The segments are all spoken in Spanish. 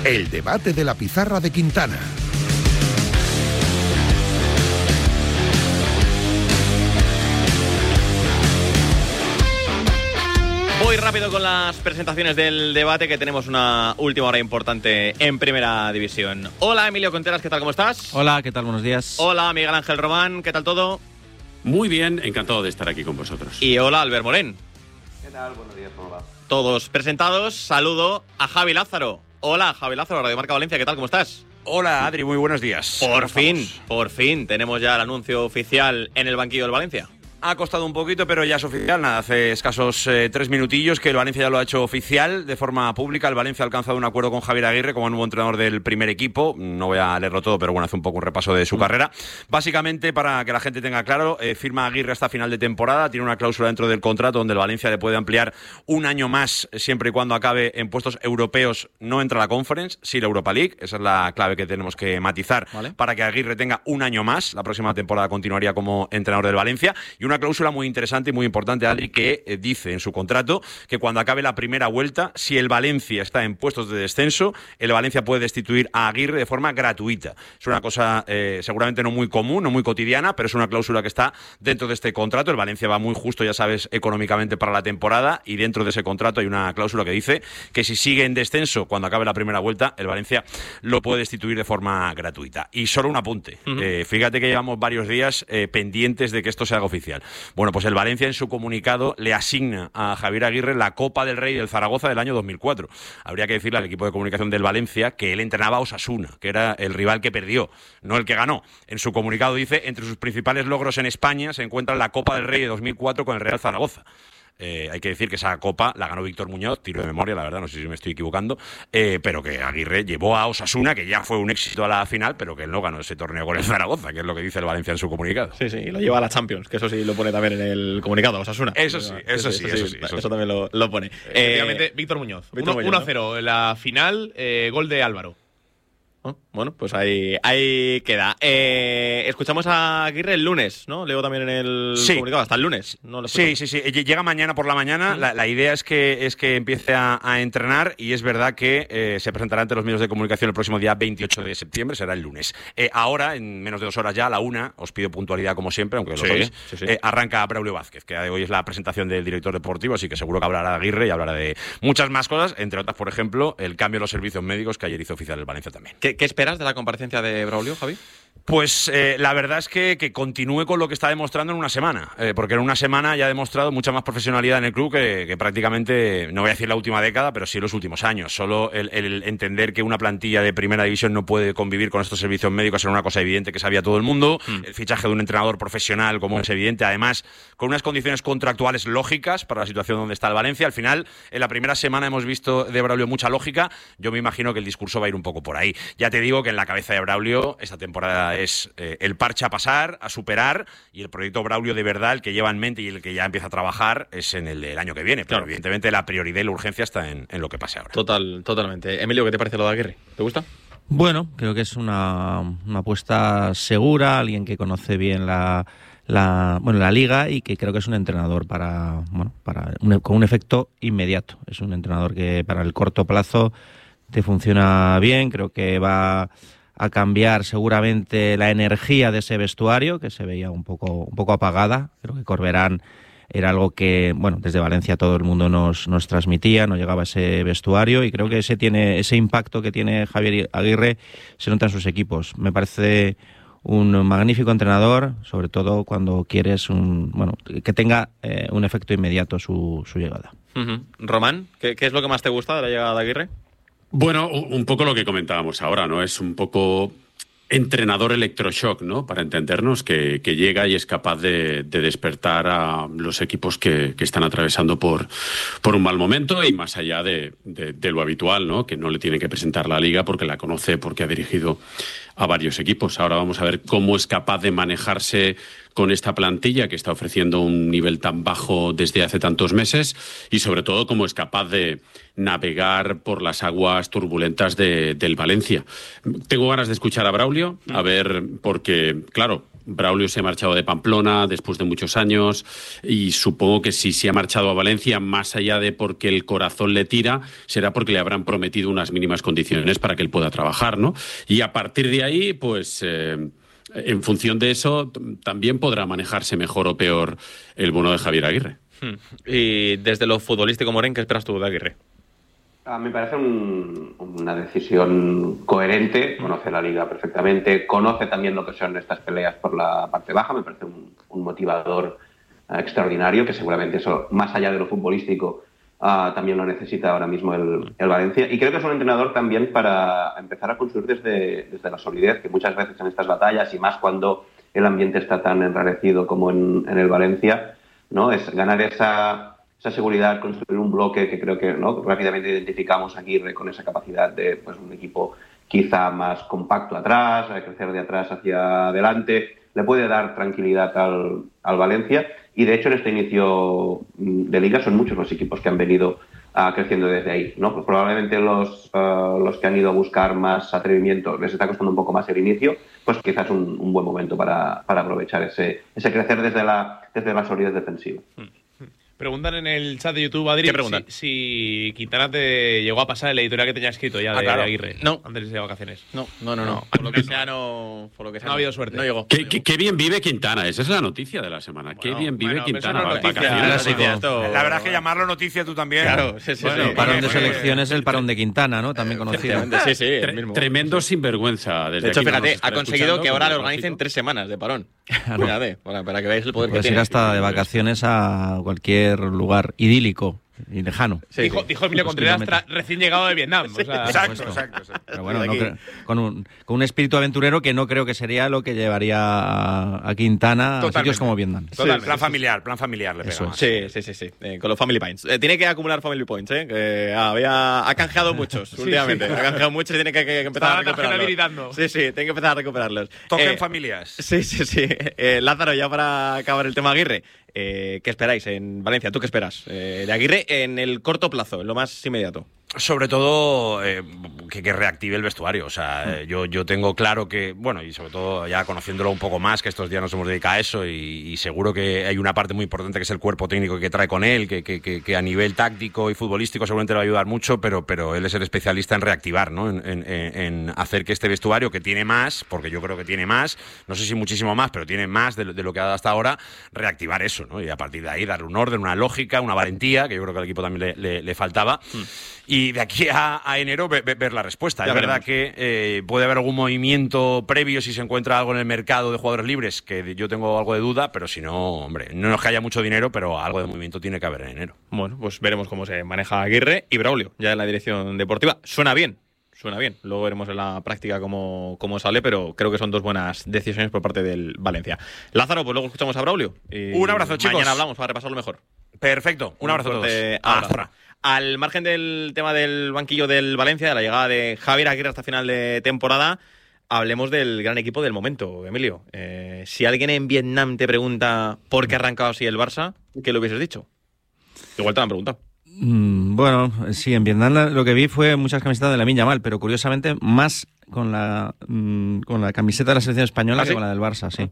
El debate de la pizarra de Quintana. Voy rápido con las presentaciones del debate, que tenemos una última hora importante en Primera División. Hola, Emilio Conteras, ¿qué tal? ¿Cómo estás? Hola, ¿qué tal? Buenos días. Hola, Miguel Ángel Román, ¿qué tal todo? Muy bien, encantado de estar aquí con vosotros. Y hola, Albert Morén. ¿Qué tal? Buenos días, ¿cómo va? Todos presentados, saludo a Javi Lázaro. Hola, Javi Lázaro, Radio Marca Valencia, ¿qué tal? ¿Cómo estás? Hola, Adri, muy buenos días. Por fin, tenemos ya el anuncio oficial en el banquillo del Valencia. Ha costado un poquito, pero ya es oficial. Nada, hace escasos 3 minutillos que el Valencia ya lo ha hecho oficial de forma pública. El Valencia ha alcanzado un acuerdo con Javier Aguirre como nuevo entrenador del primer equipo. No voy a leerlo todo, pero bueno, hace un poco un repaso de su carrera. Básicamente, para que la gente tenga claro, firma Aguirre hasta final de temporada. Tiene una cláusula dentro del contrato donde el Valencia le puede ampliar un año más siempre y cuando acabe en puestos europeos. No entra la Conference, sí la Europa League. Esa es la clave que tenemos que matizar, ¿vale? Para que Aguirre tenga un año más. La próxima temporada continuaría como entrenador del Valencia. Y una cláusula muy interesante y muy importante, Adri, que dice en su contrato que cuando acabe la primera vuelta, si el Valencia está en puestos de descenso, el Valencia puede destituir a Aguirre de forma gratuita. Es una cosa seguramente no muy común, no muy cotidiana, pero es una cláusula que está dentro de este contrato. El Valencia va muy justo, ya sabes, económicamente para la temporada, y dentro de ese contrato hay una cláusula que dice que si sigue en descenso cuando acabe la primera vuelta, el Valencia lo puede destituir de forma gratuita. Y solo un apunte. Fíjate que llevamos varios días pendientes de que esto se haga oficial. Bueno, pues el Valencia en su comunicado le asigna a Javier Aguirre la Copa del Rey del Zaragoza del año 2004. Habría que decirle al equipo de comunicación del Valencia que él entrenaba a Osasuna, que era el rival que perdió, no el que ganó. En su comunicado dice, entre sus principales logros en España se encuentra la Copa del Rey de 2004 con el Real Zaragoza. Hay que decir que esa copa la ganó Víctor Muñoz, tiro de memoria, la verdad, no sé si me estoy equivocando, pero que Aguirre llevó a Osasuna, que ya fue un éxito a la final, pero que él no ganó ese torneo con el Zaragoza, que es lo que dice el Valencia en su comunicado. Sí, y lo lleva a la Champions, que eso sí lo pone también en el comunicado, Osasuna. Eso También lo pone. Efectivamente, Víctor Muñoz. 1-0 en la final, gol de Álvaro. Bueno, pues ahí queda. Escuchamos a Aguirre el lunes, ¿no? Leo también en el comunicado, hasta el lunes. ¿No? Sí. Llega mañana por la mañana. La idea es que empiece a entrenar, y es verdad que se presentará ante los medios de comunicación el próximo día 28 de septiembre, será el lunes. Ahora, en menos de 2 horas ya, a la 1, os pido puntualidad como siempre, aunque lo sois, arranca Braulio Vázquez, que hoy es la presentación del director deportivo, así que seguro que hablará de Aguirre y hablará de muchas más cosas, entre otras, por ejemplo, el cambio de los servicios médicos que ayer hizo oficial el Valencia también. ¿Qué esperas de la comparecencia de Braulio, Javi? Pues la verdad es que continúe con lo que está demostrando en una semana, porque en una semana ya ha demostrado mucha más profesionalidad en el club que prácticamente, no voy a decir la última década, pero sí los últimos años. Solo el entender que una plantilla de primera división no puede convivir con estos servicios médicos era una cosa evidente que sabía todo el mundo. El fichaje de un entrenador profesional, como es evidente, además con unas condiciones contractuales lógicas para la situación donde está el Valencia. Al final, en la primera semana hemos visto de Braulio mucha lógica. Yo me imagino que el discurso va a ir un poco por ahí. Ya te digo que en la cabeza de Braulio esta temporada es el parche a pasar, a superar, y el proyecto Braulio de verdad, el que lleva en mente y el que ya empieza a trabajar, es en el del año que viene. Pero evidentemente la prioridad y la urgencia está en lo que pase ahora. Totalmente. Emilio, ¿qué te parece lo de Aguirre? ¿Te gusta? Bueno, creo que es una apuesta segura, alguien que conoce bien la liga, y que creo que es un entrenador con un efecto inmediato. Es un entrenador que para el corto plazo te funciona bien. Creo que va a cambiar seguramente la energía de ese vestuario, que se veía un poco apagada. Creo que Corberán era algo que, desde Valencia todo el mundo nos transmitía, no llegaba a ese vestuario, y creo que ese impacto que tiene Javier Aguirre se nota en sus equipos. Me parece un magnífico entrenador, sobre todo cuando quieres que tenga un efecto inmediato su llegada. Román, ¿qué es lo que más te gusta de la llegada de Aguirre? Bueno, un poco lo que comentábamos ahora, ¿no? Es un poco entrenador electroshock, ¿no? Para entendernos, que llega y es capaz de despertar a los equipos que están atravesando por un mal momento, y más allá de lo habitual, ¿no? Que no le tiene que presentar la liga porque la conoce, porque ha dirigido a varios equipos. Ahora vamos a ver cómo es capaz de manejarse con esta plantilla que está ofreciendo un nivel tan bajo desde hace tantos meses y sobre todo cómo es capaz de navegar por las aguas turbulentas del Valencia. Tengo ganas de escuchar a Braulio, a ver, porque, claro, Braulio se ha marchado de Pamplona después de muchos años y supongo que si se ha marchado a Valencia, más allá de porque el corazón le tira, será porque le habrán prometido unas mínimas condiciones para que él pueda trabajar, ¿no? Y a partir de ahí, pues en función de eso, también podrá manejarse mejor o peor el bono de Javier Aguirre. Y desde lo futbolístico, Moren, ¿qué esperas tú de Aguirre? Me parece una decisión coherente, conoce la liga perfectamente, conoce también lo que son estas peleas por la parte baja, me parece un motivador extraordinario, que seguramente eso, más allá de lo futbolístico, también lo necesita ahora mismo el Valencia. Y creo que es un entrenador también para empezar a construir desde la solidez, que muchas veces en estas batallas, y más cuando el ambiente está tan enrarecido como en el Valencia, ¿no? Es ganar esa seguridad, construir un bloque que creo que, ¿no?, rápidamente identificamos a Aguirre con esa capacidad de, pues, un equipo quizá más compacto atrás, crecer de atrás hacia adelante, le puede dar tranquilidad al Valencia. Y de hecho en este inicio de liga son muchos los equipos que han venido creciendo desde ahí, ¿no? Pues probablemente los que han ido a buscar más atrevimiento les está costando un poco más el inicio, pues quizás es un buen momento para aprovechar ese crecer desde la solidez defensiva. Preguntan en el chat de YouTube, Adri, si Quintana te llegó a pasar el editorial que tenía escrito ya de Aguirre. No. Antes de vacaciones. No. Por lo que sea, no ha habido suerte. No llegó. Qué bien vive Quintana, esa es la noticia de la semana. Qué bien vive Quintana. La verdad es que llamarlo noticia tú también. Claro, sí. El parón de selecciones, el parón de Quintana, ¿no? También conocido. Sí, el mismo. Tremendo sinvergüenza. De hecho, fíjate, ha conseguido que ahora le organicen 3 semanas de parón. Fíjate, para que veáis el poder que tiene. Puedes ir hasta de vacaciones a cualquier lugar idílico y lejano. Sí, dijo Emilio Contreras, recién llegado de Vietnam. Sí, o sea, exacto. Pero bueno, con un espíritu aventurero que no creo que sería lo que llevaría a Quintana a sitios como Vietnam. Total, plan familiar le pega más. Sí. Con los Family Points. Tiene que acumular Family Points, que ha canjeado muchos últimamente. Ha canjeado muchos y tiene que empezar a recuperarlos. Sí, tiene que empezar a recuperarlos. Toquen familias. Sí. Lázaro, ya para acabar el tema Aguirre. ¿Qué esperáis en Valencia? ¿Tú qué esperas de Aguirre en el corto plazo, en lo más inmediato? Sobre todo que reactive el vestuario. O sea, yo tengo claro que, bueno, y sobre todo ya conociéndolo un poco más, que estos días nos hemos dedicado a eso y seguro que hay una parte muy importante que es el cuerpo técnico que trae con él, que a nivel táctico y futbolístico seguramente le va a ayudar mucho, pero él es el especialista en reactivar, ¿no? En hacer que este vestuario, que tiene más, porque yo creo que tiene más, no sé si muchísimo más, pero tiene más de lo que ha dado hasta ahora, reactivar eso, ¿no? Y a partir de ahí darle un orden, una lógica, una valentía, que yo creo que al equipo también le faltaba. Y de aquí a enero ver la respuesta. Es verdad que puede haber algún movimiento previo si se encuentra algo en el mercado de jugadores libres, que yo tengo algo de duda, pero si no, hombre, no es que haya mucho dinero, pero algo de movimiento tiene que haber en enero. Bueno, pues veremos cómo se maneja Aguirre y Braulio, ya en la dirección deportiva. Suena bien. Luego veremos en la práctica cómo sale, pero creo que son 2 buenas decisiones por parte del Valencia. Lázaro, pues luego escuchamos a Braulio. Un abrazo, chicos. Mañana hablamos para repasarlo mejor. Perfecto. Un abrazo a todos. Abrazo. Al margen del tema del banquillo del Valencia, de la llegada de Javier Aguirre hasta final de temporada, hablemos del gran equipo del momento, Emilio. Si alguien en Vietnam te pregunta por qué ha arrancado así el Barça, ¿qué le hubieses dicho? Igual te lo han preguntado. Bueno, sí, en Vietnam lo que vi fue muchas camisetas de Lamine Yamal, pero curiosamente más con la camiseta de la selección española que con la del Barça, sí.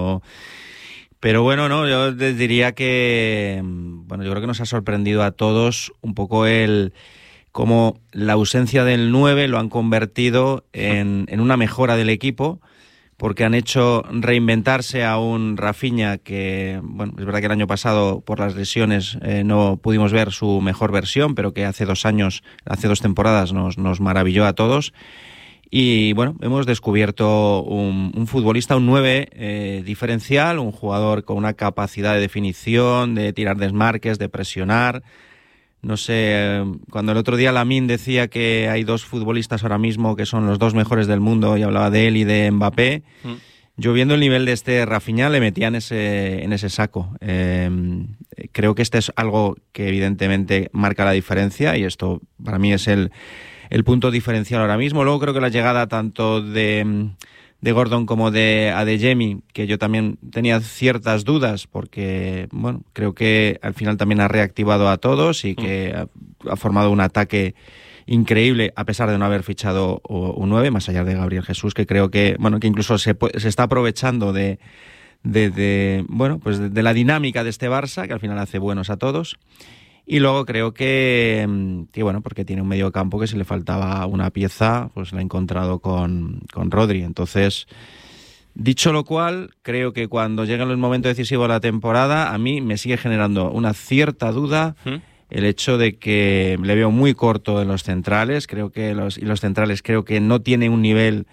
Pero bueno, no, yo les diría que, bueno, yo creo que nos ha sorprendido a todos un poco cómo la ausencia del 9 lo han convertido en una mejora del equipo, porque han hecho reinventarse a un Rafinha que, bueno, es verdad que el año pasado por las lesiones no pudimos ver su mejor versión, pero que hace 2 temporadas nos maravilló a todos. Y bueno, hemos descubierto un futbolista, un 9 diferencial, un jugador con una capacidad de definición, de tirar desmarques, de presionar. No sé, cuando el otro día Lamine decía que hay 2 futbolistas ahora mismo que son los 2 mejores del mundo y hablaba de él y de Mbappé, yo viendo el nivel de este Rafinha le metía en ese saco. Creo que este es algo que evidentemente marca la diferencia y esto para mí es el punto diferencial ahora mismo. Luego creo que la llegada tanto de Gordon como de Adeyemi, que yo también tenía ciertas dudas porque, bueno, creo que al final también ha reactivado a todos y que ha formado un ataque increíble a pesar de no haber fichado un 9, más allá de Gabriel Jesús, que creo que, bueno, que incluso se está aprovechando de la dinámica de este Barça, que al final hace buenos a todos. Y luego creo que bueno, porque tiene un medio campo que si le faltaba una pieza, pues la ha encontrado con Rodri. Entonces, dicho lo cual, creo que cuando llegue el momento decisivo de la temporada, a mí me sigue generando una cierta duda el hecho de que le veo muy corto en los centrales. Creo que los centrales creo que no tiene un nivel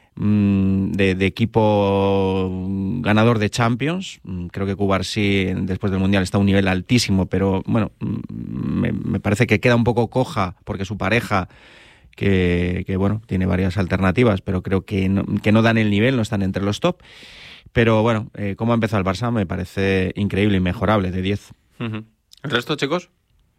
de equipo ganador de Champions. Creo que Cubarsí después del Mundial está a un nivel altísimo, pero bueno, me parece que queda un poco coja porque su pareja, que bueno, tiene varias alternativas, pero creo que no dan el nivel, no están entre los top. Pero bueno, cómo ha empezado el Barça me parece increíble, inmejorable, de 10. ¿El resto, chicos?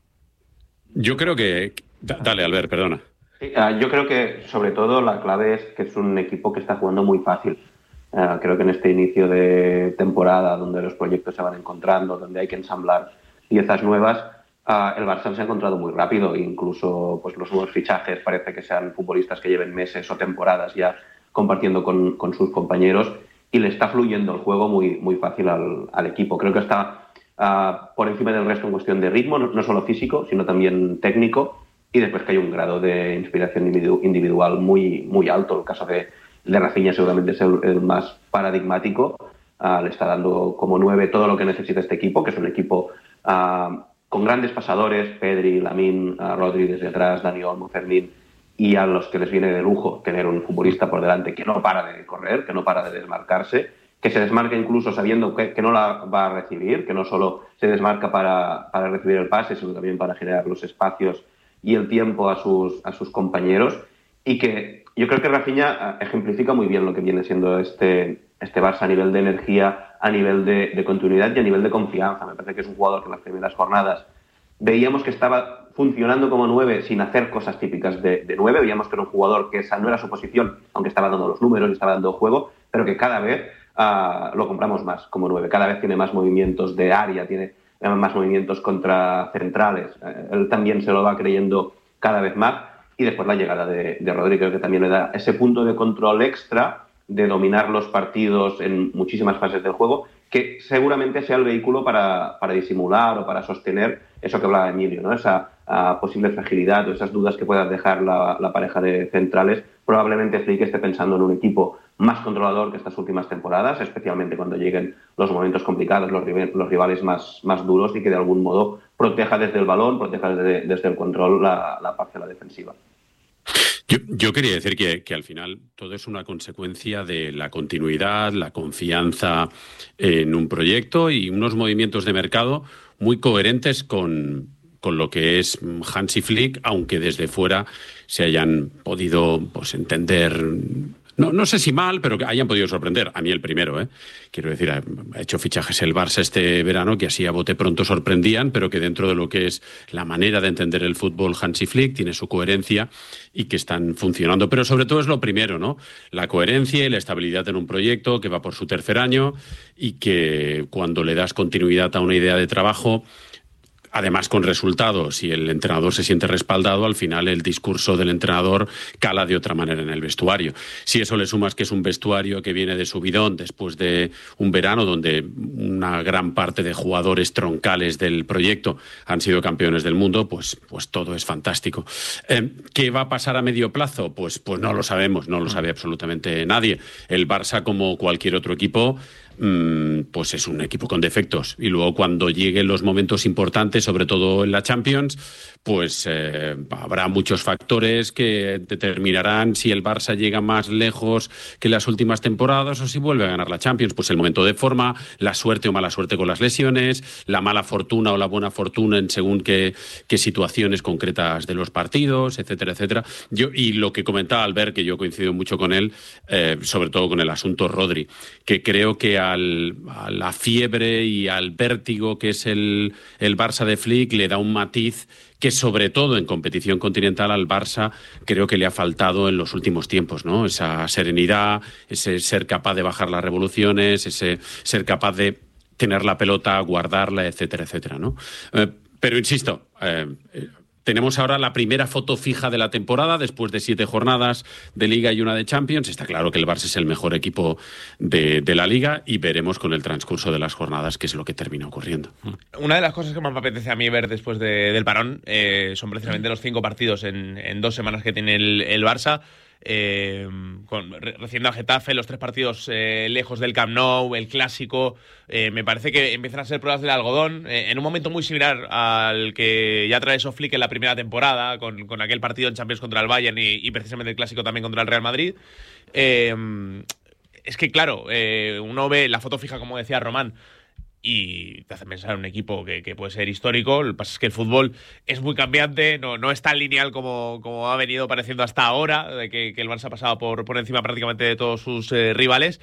Yo creo que... Dale, Albert, perdona. Sí, yo creo que sobre todo la clave es que es un equipo que está jugando muy fácil. Creo que en este inicio de temporada, donde los proyectos se van encontrando, donde hay que ensamblar piezas nuevas, el Barça se ha encontrado muy rápido. Incluso pues los nuevos fichajes parece que sean futbolistas que lleven meses o temporadas ya compartiendo con sus compañeros y le está fluyendo el juego muy, muy fácil al equipo. Creo que está por encima del resto en cuestión de ritmo, no solo físico, sino también técnico. Y después que hay un grado de inspiración individual muy, muy alto. El caso de Rafinha seguramente es el más paradigmático. Le está dando como 9 todo lo que necesita este equipo, que es un equipo con grandes pasadores, Pedri, Lamine, Rodri desde atrás, Dani Olmo, Fermín, y a los que les viene de lujo tener un futbolista por delante que no para de correr, que no para de desmarcarse, que se desmarca incluso sabiendo que no la va a recibir, que no solo se desmarca para recibir el pase, sino también para generar los espacios y el tiempo a sus compañeros, y que yo creo que Rafinha ejemplifica muy bien lo que viene siendo este Barça a nivel de energía, a nivel de continuidad y a nivel de confianza. Me parece que es un jugador que en las primeras jornadas veíamos que estaba funcionando como 9 sin hacer cosas típicas de 9, veíamos que era un jugador que esa no era su posición, aunque estaba dando los números y estaba dando juego, pero que cada vez lo compramos más como 9, cada vez tiene más movimientos de área, tiene más movimientos contra centrales. Él también se lo va creyendo cada vez más, y después la llegada de Rodri creo que también le da ese punto de control extra, de dominar los partidos en muchísimas fases del juego, que seguramente sea el vehículo para disimular o para sostener eso que hablaba Emilio, ¿no? Esa posible fragilidad o esas dudas que pueda dejar la pareja de centrales. Probablemente Flick esté pensando en un equipo más controlador que estas últimas temporadas, especialmente cuando lleguen los momentos complicados, los rivales más duros, y que de algún modo proteja desde el balón, proteja desde el control la parcela defensiva. Yo quería decir que al final todo es una consecuencia de la continuidad, la confianza en un proyecto y unos movimientos de mercado muy coherentes con lo que es Hansi Flick, aunque desde fuera se hayan podido entender, no sé si mal, pero que hayan podido sorprender. A mí el primero, quiero decir, ha hecho fichajes el Barça este verano que así a bote pronto sorprendían, pero que dentro de lo que es la manera de entender el fútbol Hansi Flick tiene su coherencia y que están funcionando. Pero sobre todo es lo primero, ¿no? La coherencia y la estabilidad en un proyecto que va por su tercer año y que cuando le das continuidad a una idea de trabajo, además con resultados, y el entrenador se siente respaldado, al final el discurso del entrenador cala de otra manera en el vestuario. Si eso le sumas que es un vestuario que viene de subidón después de un verano donde una gran parte de jugadores troncales del proyecto han sido campeones del mundo, pues todo es fantástico. ¿Qué va a pasar a medio plazo? Pues no lo sabemos, no lo sabe absolutamente nadie. El Barça, como cualquier otro equipo, pues es un equipo con defectos, y luego cuando lleguen los momentos importantes, sobre todo en la Champions, pues habrá muchos factores que determinarán si el Barça llega más lejos que las últimas temporadas o si vuelve a ganar la Champions. Pues el momento de forma, la suerte o mala suerte con las lesiones, la mala fortuna o la buena fortuna en según qué situaciones concretas de los partidos, etcétera, etcétera. Y lo que comentaba Albert, que yo coincido mucho con él, sobre todo con el asunto Rodri, que creo que a a la fiebre y al vértigo que es el Barça de Flick, le da un matiz que sobre todo en competición continental al Barça creo que le ha faltado en los últimos tiempos, ¿no? Esa serenidad, ese ser capaz de bajar las revoluciones, ese ser capaz de tener la pelota, guardarla, etcétera, etcétera, ¿no? Pero insisto, tenemos ahora la primera foto fija de la temporada después de 7 jornadas de Liga y una de Champions. Está claro que el Barça es el mejor equipo de la Liga y veremos con el transcurso de las jornadas qué es lo que termina ocurriendo. Una de las cosas que más me apetece a mí ver después del parón son precisamente los 5 partidos en 2 semanas que tiene el Barça. Recién al Getafe, los 3 partidos lejos del Camp Nou, el clásico, me parece que empiezan a ser pruebas del algodón, en un momento muy similar al que ya trae Flick en la primera temporada, con aquel partido en Champions contra el Bayern y precisamente el clásico también contra el Real Madrid. Es que claro, uno ve la foto fija, como decía Román, y te hace pensar en un equipo que puede ser histórico. Lo que pasa es que el fútbol es muy cambiante, no es tan lineal como ha venido pareciendo hasta ahora, de que el Barça ha pasado por encima prácticamente de todos sus rivales,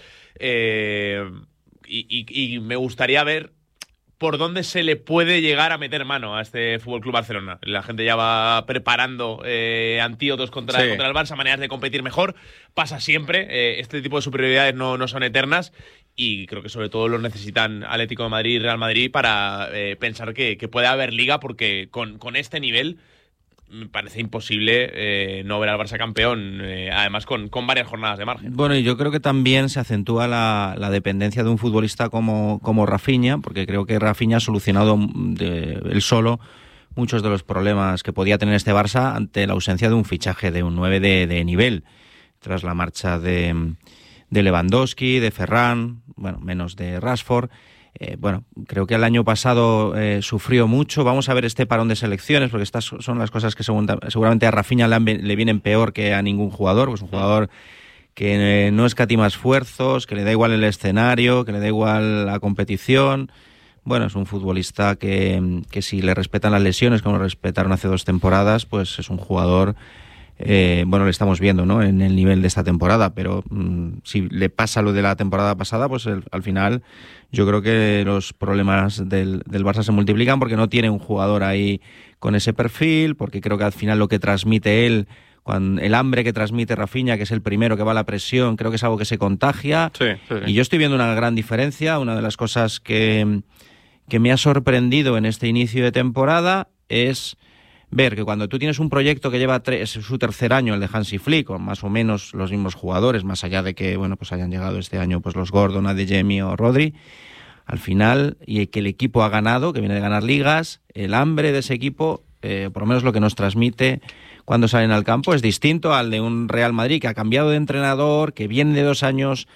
y me gustaría ver por dónde se le puede llegar a meter mano a este FC Barcelona. La gente ya va preparando antídotos contra el Barça, maneras de competir mejor. Pasa siempre, este tipo de superioridades no son eternas, y creo que sobre todo lo necesitan Atlético de Madrid y Real Madrid para pensar que puede haber Liga, porque con este nivel me parece imposible no ver al Barça campeón, además con varias jornadas de margen. Bueno, y yo creo que también se acentúa la dependencia de un futbolista como Rafinha, porque creo que Rafinha ha solucionado él solo muchos de los problemas que podía tener este Barça ante la ausencia de un fichaje de un 9 de nivel, tras la marcha de Lewandowski, de Ferran, bueno, menos de Rashford. Bueno, creo que el año pasado sufrió mucho. Vamos a ver este parón de selecciones, porque estas son las cosas que seguramente a Rafinha le vienen peor que a ningún jugador. Pues un jugador que no escatima esfuerzos, que le da igual el escenario, que le da igual la competición. Bueno, es un futbolista que si le respetan las lesiones, como lo respetaron hace 2 temporadas, pues es un jugador... bueno, lo estamos viendo, ¿no?, en el nivel de esta temporada, pero si le pasa lo de la temporada pasada, pues al final yo creo que los problemas del Barça se multiplican, porque no tiene un jugador ahí con ese perfil, porque creo que al final lo que transmite él, el hambre que transmite Rafinha, que es el primero que va a la presión, creo que es algo que se contagia. Sí. Y yo estoy viendo una gran diferencia. Una de las cosas que me ha sorprendido en este inicio de temporada es ver que cuando tú tienes un proyecto que lleva su 3er año, el de Hansi Flick, con más o menos los mismos jugadores, más allá de que bueno, pues hayan llegado este año pues los Gordon, Adeyemi o Rodri, al final, y que el equipo ha ganado, que viene de ganar ligas, el hambre de ese equipo, por lo menos lo que nos transmite cuando salen al campo, es distinto al de un Real Madrid que ha cambiado de entrenador, que viene de 2 años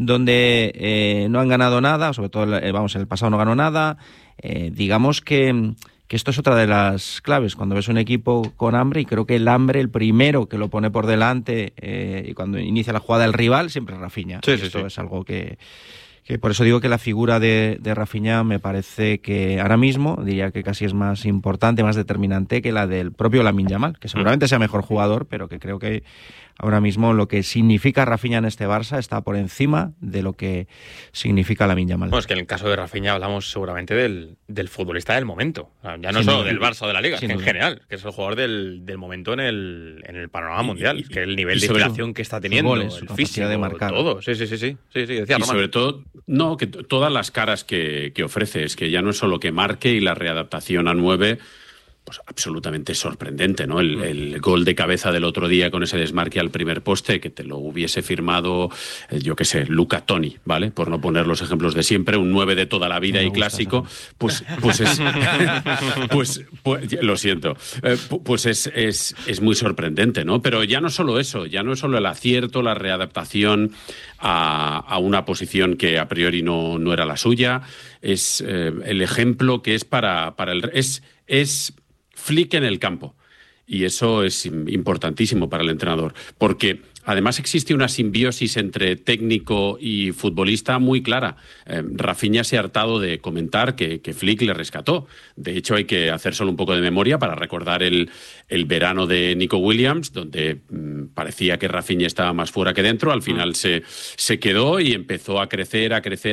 donde no han ganado nada, sobre todo en el pasado no ganó nada. Digamos que esto es otra de las claves cuando ves un equipo con hambre, y creo que el hambre, el primero que lo pone por delante y cuando inicia la jugada el rival, siempre es Rafinha. Esto es algo que por eso digo que la figura de Rafinha me parece que ahora mismo, diría que casi es más importante, más determinante que la del propio Lamine Yamal, que seguramente sea mejor jugador, pero que creo que ahora mismo lo que significa Rafinha en este Barça está por encima de lo que significa Lamine Yamal. Bueno, es que en el caso de Rafinha hablamos seguramente del futbolista del momento. Ya no solo del Barça o de la Liga, sino en general, que es el jugador del momento en el panorama mundial. Que el nivel de inflación que está teniendo, goles, el físico, de marcar. Todo. Sí, decía Román. Y sobre todo, que todas las caras que ofrece, es que ya no es solo que marque y la readaptación a 9... pues absolutamente sorprendente, ¿no? El gol de cabeza del otro día con ese desmarque al primer poste, que te lo hubiese firmado, yo qué sé, Luca Toni, ¿vale? Por no poner los ejemplos de siempre, un 9 de toda la vida y clásico, pues es... pues lo siento. Pues es muy sorprendente, ¿no? Pero ya no solo eso, ya no es solo el acierto, la readaptación a una posición que a priori no era la suya, es el ejemplo que es para el... Es Flick en el campo. Y eso es importantísimo para el entrenador, porque además existe una simbiosis entre técnico y futbolista muy clara. Rafinha se ha hartado de comentar que Flick le rescató. De hecho, hay que hacer solo un poco de memoria para recordar el verano de Nico Williams, donde parecía que Rafinha estaba más fuera que dentro, al final se quedó y empezó a crecer,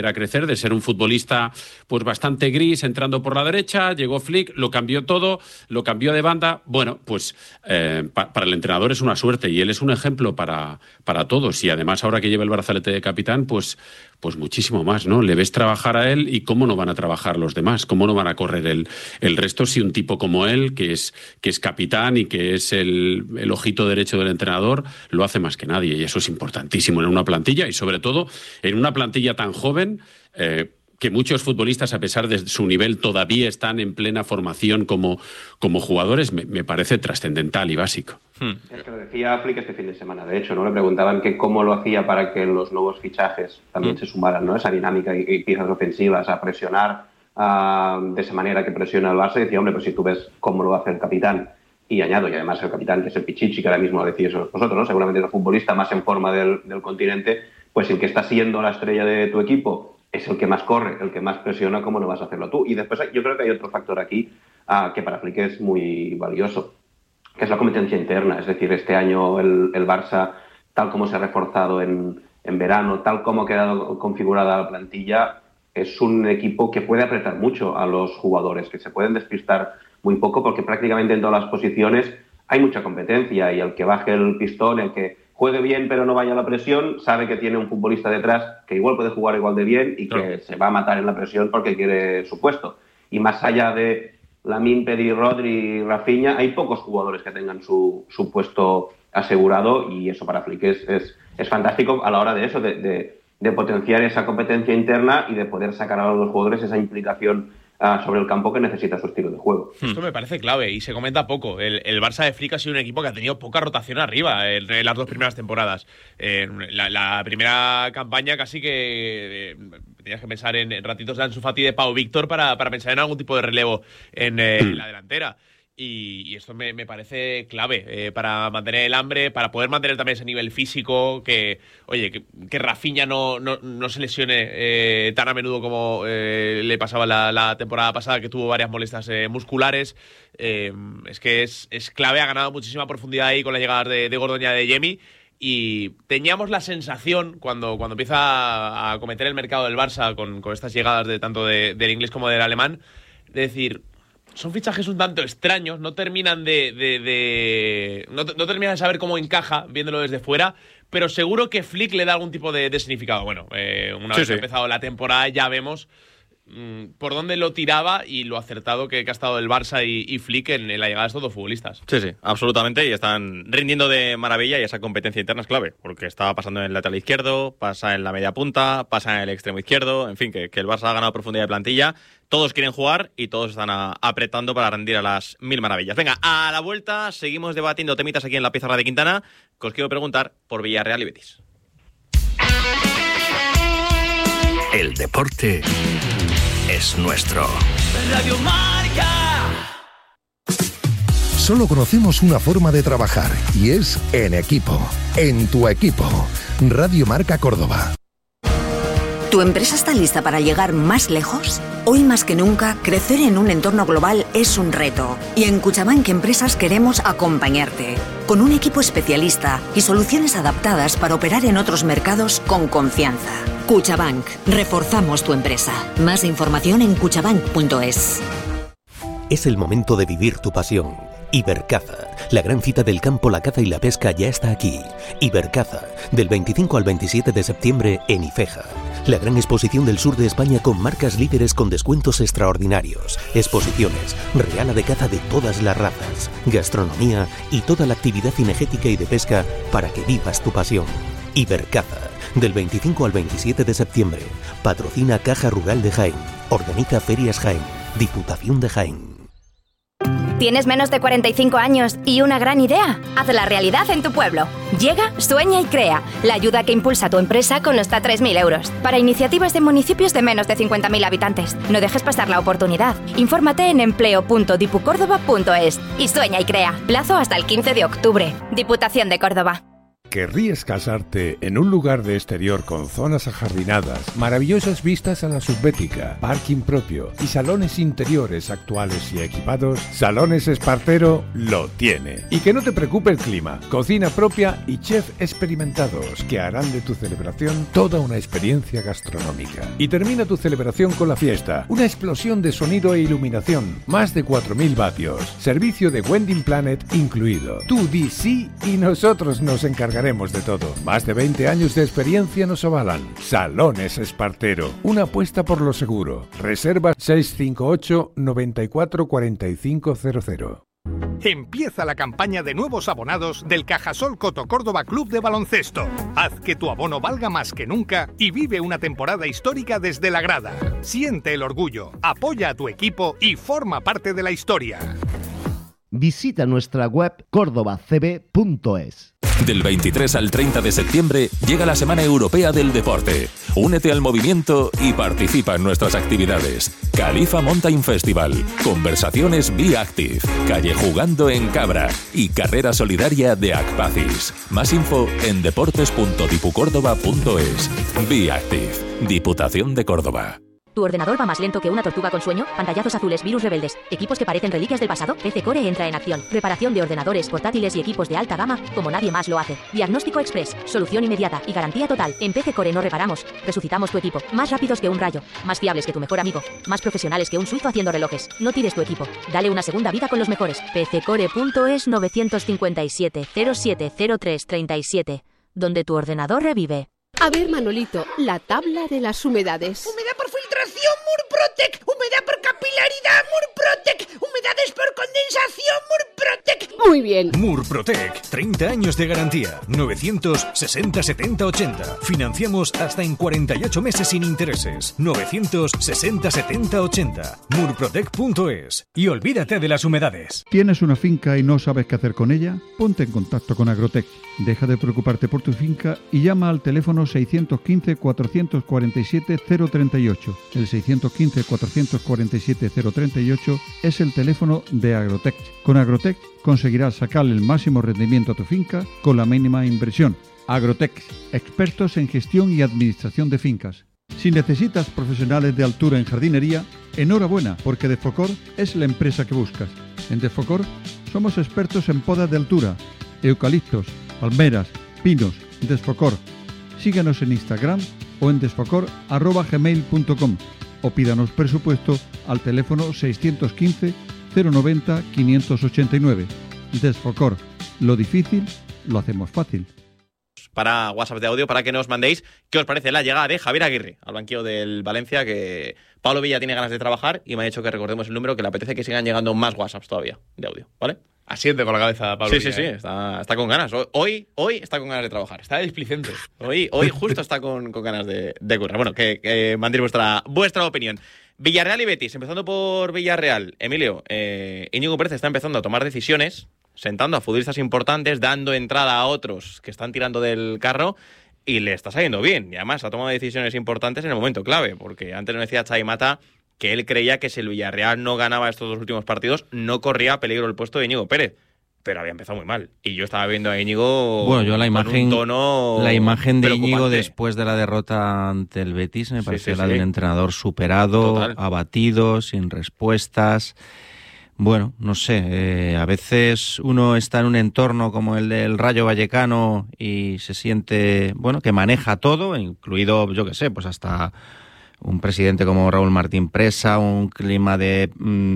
de ser un futbolista pues bastante gris, entrando por la derecha, llegó Flick, lo cambió todo, lo cambió de banda. Bueno, pues para el entrenador es una suerte y él es un ejemplo para todos, y además ahora que lleva el brazalete de capitán, pues muchísimo más, ¿no? Le ves trabajar a él y cómo no van a trabajar los demás, cómo no van a correr el resto si un tipo como él, que es capitán y que es el ojito derecho del entrenador, lo hace más que nadie, y eso es importantísimo en una plantilla, y sobre todo en una plantilla tan joven, que muchos futbolistas, a pesar de su nivel, todavía están en plena formación como jugadores. Me parece trascendental y básico. Es que lo decía Flick este fin de semana, de hecho, ¿no? Le preguntaban que cómo lo hacía para que los nuevos fichajes también se sumaran, ¿no? Esa dinámica y piezas ofensivas, a presionar de esa manera que presiona el Barça, y decía, hombre, pues si tú ves cómo lo hace el capitán, y añado, y además el capitán, que es el Pichichi, que ahora mismo lo decís vosotros, ¿no? Seguramente es el futbolista más en forma del continente, pues el que está siendo la estrella de tu equipo es el que más corre, el que más presiona, ¿cómo no vas a hacerlo tú? Y después yo creo que hay otro factor aquí que para Flick es muy valioso, que es la competencia interna. Es decir, este año el Barça, tal como se ha reforzado en verano, tal como ha quedado configurada la plantilla, es un equipo que puede apretar mucho a los jugadores, que se pueden despistar muy poco, porque prácticamente en todas las posiciones hay mucha competencia, y el que baje el pistón, el que juegue bien pero no vaya a la presión, sabe que tiene un futbolista detrás que igual puede jugar igual de bien y que se va a matar en la presión porque quiere su puesto. Y más allá de Lamine, Pedri, Rodri y Rafinha, hay pocos jugadores que tengan su puesto asegurado, y eso para Flick es fantástico a la hora de eso, de potenciar esa competencia interna y de poder sacar a los jugadores esa implicación sobre el campo que necesita su estilo de juego. Esto me parece clave y se comenta poco. El Barça de Flick ha sido un equipo que ha tenido poca rotación arriba en las dos primeras temporadas. La primera campaña casi que tenías que pensar en ratitos de Ansu Fati y de Pau Víctor para pensar en algún tipo de relevo en la delantera. Y esto me parece clave para mantener el hambre, para poder mantener también ese nivel físico, que Rafinha no se lesione tan a menudo como le pasaba la temporada pasada, que tuvo varias molestias musculares. Es que es clave, ha ganado muchísima profundidad ahí con la llegada de Gordon y de Yemi. Y teníamos la sensación, cuando empieza a cometer el mercado del Barça con estas llegadas tanto del inglés como del alemán, de decir, son fichajes un tanto extraños, no terminan no terminan de saber cómo encaja viéndolo desde fuera, pero seguro que Flick le da algún tipo de significado. Bueno, una vez empezado la temporada ya vemos por dónde lo tiraba y lo acertado que ha estado el Barça y Flick en la llegada de estos dos futbolistas. Sí, absolutamente, y están rindiendo de maravilla, y esa competencia interna es clave, porque estaba pasando en el lateral izquierdo, pasa en la media punta, pasa en el extremo izquierdo, en fin, que el Barça ha ganado profundidad de plantilla, todos quieren jugar y todos están apretando para rendir a las mil maravillas. Venga, a la vuelta seguimos debatiendo temitas aquí en la pizarra de Quintana, que os quiero preguntar por Villarreal y Betis. El deporte es nuestro. Radio Marca. Solo conocemos una forma de trabajar, y es en equipo. En tu equipo. Radio Marca Córdoba. ¿Tu empresa está lista para llegar más lejos? Hoy más que nunca, crecer en un entorno global es un reto. Y en Cuchabank Empresas queremos acompañarte. Con un equipo especialista y soluciones adaptadas para operar en otros mercados con confianza. Cuchabank. Reforzamos tu empresa. Más información en cuchabank.es. Es el momento de vivir tu pasión. Ibercaza, la gran cita del campo, la caza y la pesca ya está aquí. Ibercaza, del 25 al 27 de septiembre en Ifeja. La gran exposición del sur de España con marcas líderes con descuentos extraordinarios. Exposiciones, reala de caza de todas las razas, gastronomía y toda la actividad cinegética y de pesca para que vivas tu pasión. Ibercaza, del 25 al 27 de septiembre. Patrocina Caja Rural de Jaén. Organiza Ferias Jaén. Diputación de Jaén. ¿Tienes menos de 45 años y una gran idea? Hazla realidad en tu pueblo. Llega, sueña y crea. La ayuda que impulsa tu empresa con hasta 3.000 euros. Para iniciativas de municipios de menos de 50.000 habitantes. No dejes pasar la oportunidad. Infórmate en empleo.dipucórdoba.es y sueña y crea. Plazo hasta el 15 de octubre. Diputación de Córdoba. ¿Querrías casarte en un lugar de exterior con zonas ajardinadas, maravillosas vistas a la subbética, parking propio y salones interiores actuales y equipados? Salones Espartero lo tiene. Y que no te preocupe el clima, cocina propia y chef experimentados que harán de tu celebración toda una experiencia gastronómica. Y termina tu celebración con la fiesta, una explosión de sonido e iluminación, más de 4.000 vatios, servicio de Wedding Planet incluido. Tú di sí y nosotros nos encargaremos de todo. Más de 20 años de experiencia nos avalan. Salones Espartero, una apuesta por lo seguro. Reserva 658 94 45 00. Empieza la campaña de nuevos abonados del Cajasol Coto Córdoba Club de Baloncesto. Haz que tu abono valga más que nunca y vive una temporada histórica desde la grada. Siente el orgullo, apoya a tu equipo y forma parte de la historia. Visita nuestra web cordobacb.es. Del 23 al 30 de septiembre llega la Semana Europea del Deporte. Únete al movimiento y participa en nuestras actividades. Califa Mountain Festival, conversaciones Be Active, calle jugando en Cabra y carrera solidaria de Acpacis. Más info en deportes.dipucórdoba.es. Be Active, Diputación de Córdoba. ¿Tu ordenador va más lento que una tortuga con sueño? Pantallazos azules, virus rebeldes, equipos que parecen reliquias del pasado. PC Core entra en acción. Reparación de ordenadores, portátiles y equipos de alta gama como nadie más lo hace. Diagnóstico express, solución inmediata y garantía total. En PC Core no reparamos, resucitamos tu equipo. Más rápidos que un rayo, más fiables que tu mejor amigo, más profesionales que un suizo haciendo relojes. No tires tu equipo, dale una segunda vida con los mejores. PCcore.es 957 0703 37, donde tu ordenador revive. A ver, Manolito, la tabla de las humedades. Humedad por filtración, Murprotec. Humedad por capilaridad, Murprotec. Humedades por condensación, Murprotec. Muy bien. Murprotec, 30 años de garantía. 960 70 80. Financiamos hasta en 48 meses sin intereses. 960 70 80. Murprotec.es. Y olvídate de las humedades. ¿Tienes una finca y no sabes qué hacer con ella? Ponte en contacto con Agrotech. Deja de preocuparte por tu finca y llama al teléfono 615-447-038. El 615-447-038 es el teléfono de Agrotech. Con Agrotech conseguirás sacarle el máximo rendimiento a tu finca con la mínima inversión. Agrotech, expertos en gestión y administración de fincas. Si necesitas profesionales de altura en jardinería, enhorabuena, porque Defocor es la empresa que buscas. En Defocor somos expertos en podas de altura, eucaliptos, palmeras, pinos. Desfocor. Síguenos en Instagram o en desfocor@gmail.com o pídanos presupuesto al teléfono 615 090 589. Desfocor. Lo difícil lo hacemos fácil. Para WhatsApp de audio, para que nos mandéis qué os parece la llegada de Javier Aguirre al banquillo del Valencia, que Pablo Villa tiene ganas de trabajar y me ha dicho que recordemos el número, que le apetece que sigan llegando más WhatsApps todavía de audio, ¿vale? Asiente con la cabeza, Pablo. Sí, Villa, está con ganas. Hoy está con ganas de trabajar. Está displicente. Hoy justo está con ganas de currar. Bueno, que mandéis vuestra opinión. Villarreal y Betis, empezando por Villarreal. Emilio, Íñigo Pérez está empezando a tomar decisiones, sentando a futbolistas importantes, dando entrada a otros que están tirando del carro, y le está saliendo bien. Y además ha tomado decisiones importantes en el momento clave, porque antes nos decía Xavi Mata que él creía que si el Villarreal no ganaba estos dos últimos partidos, no corría peligro el puesto de Íñigo Pérez. Pero había empezado muy mal. Y yo estaba viendo a Íñigo con un tono la imagen de preocupante. Íñigo después de la derrota ante el Betis me pareció la de un entrenador superado, total, abatido, sin respuestas. Bueno, no sé, a veces uno está en un entorno como el del Rayo Vallecano y se siente, bueno, que maneja todo, incluido, yo qué sé, pues hasta un presidente como Raúl Martín Presa, un clima de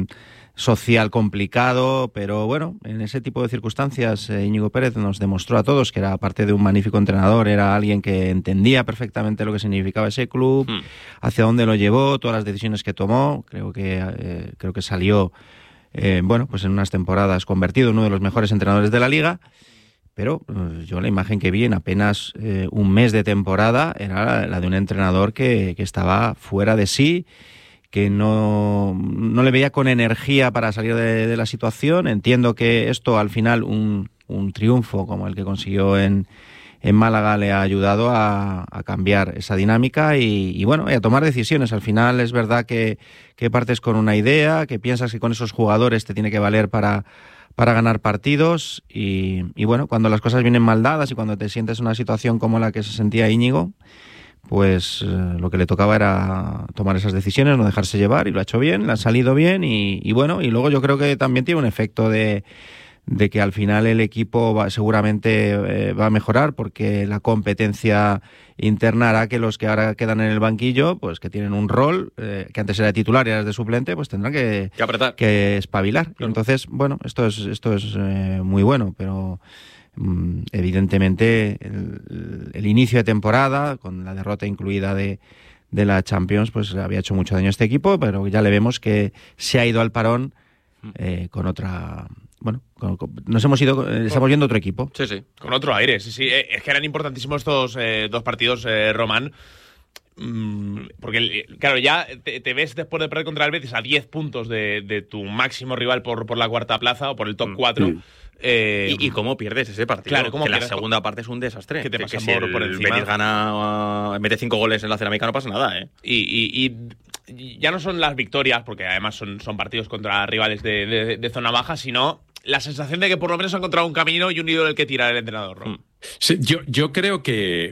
social complicado, pero bueno, en ese tipo de circunstancias Íñigo Pérez nos demostró a todos que era, aparte de un magnífico entrenador, era alguien que entendía perfectamente lo que significaba ese club, hacia dónde lo llevó, todas las decisiones que tomó. Creo que salió bueno, pues en unas temporadas convertido en uno de los mejores entrenadores de la liga. Pero yo la imagen que vi en apenas un mes de temporada era la de un entrenador que estaba fuera de sí, que no le veía con energía para salir de la situación. Entiendo que esto al final, un triunfo como el que consiguió en Málaga, le ha ayudado a cambiar esa dinámica y bueno, y a tomar decisiones. Al final es verdad que partes con una idea, que piensas que con esos jugadores te tiene que valer para ganar partidos y bueno, cuando las cosas vienen mal dadas y cuando te sientes en una situación como la que se sentía Íñigo, pues lo que le tocaba era tomar esas decisiones, no dejarse llevar, y lo ha hecho bien, le ha salido bien y bueno, y luego yo creo que también tiene un efecto de que al final el equipo seguramente va a mejorar, porque la competencia interna hará que los que ahora quedan en el banquillo, pues que tienen un rol, que antes era titular y ahora es de suplente, pues tendrán que espabilar. Claro. Entonces, bueno, esto es muy bueno, pero evidentemente el inicio de temporada, con la derrota incluida de la Champions, pues había hecho mucho daño a este equipo, pero ya le vemos que se ha ido al parón con otra... Bueno, nos hemos ido, estamos viendo otro equipo. Sí. Con otro aire, sí. Es que eran importantísimos estos dos partidos, Román. Porque, claro, ya te ves después de perder contra el Betis a 10 puntos de tu máximo rival por la cuarta plaza o por el top 4. ¿Y cómo pierdes ese partido? Claro, que la segunda parte es un desastre. Que te pasa si por encima. Betis gana, mete 5 goles en la cerámica, no pasa nada, ¿eh? Y ya no son las victorias, porque además son partidos contra rivales de zona baja, sino la sensación de que por lo menos ha encontrado un camino y un hilo del que tirar el entrenador, ¿no? Sí, yo creo que...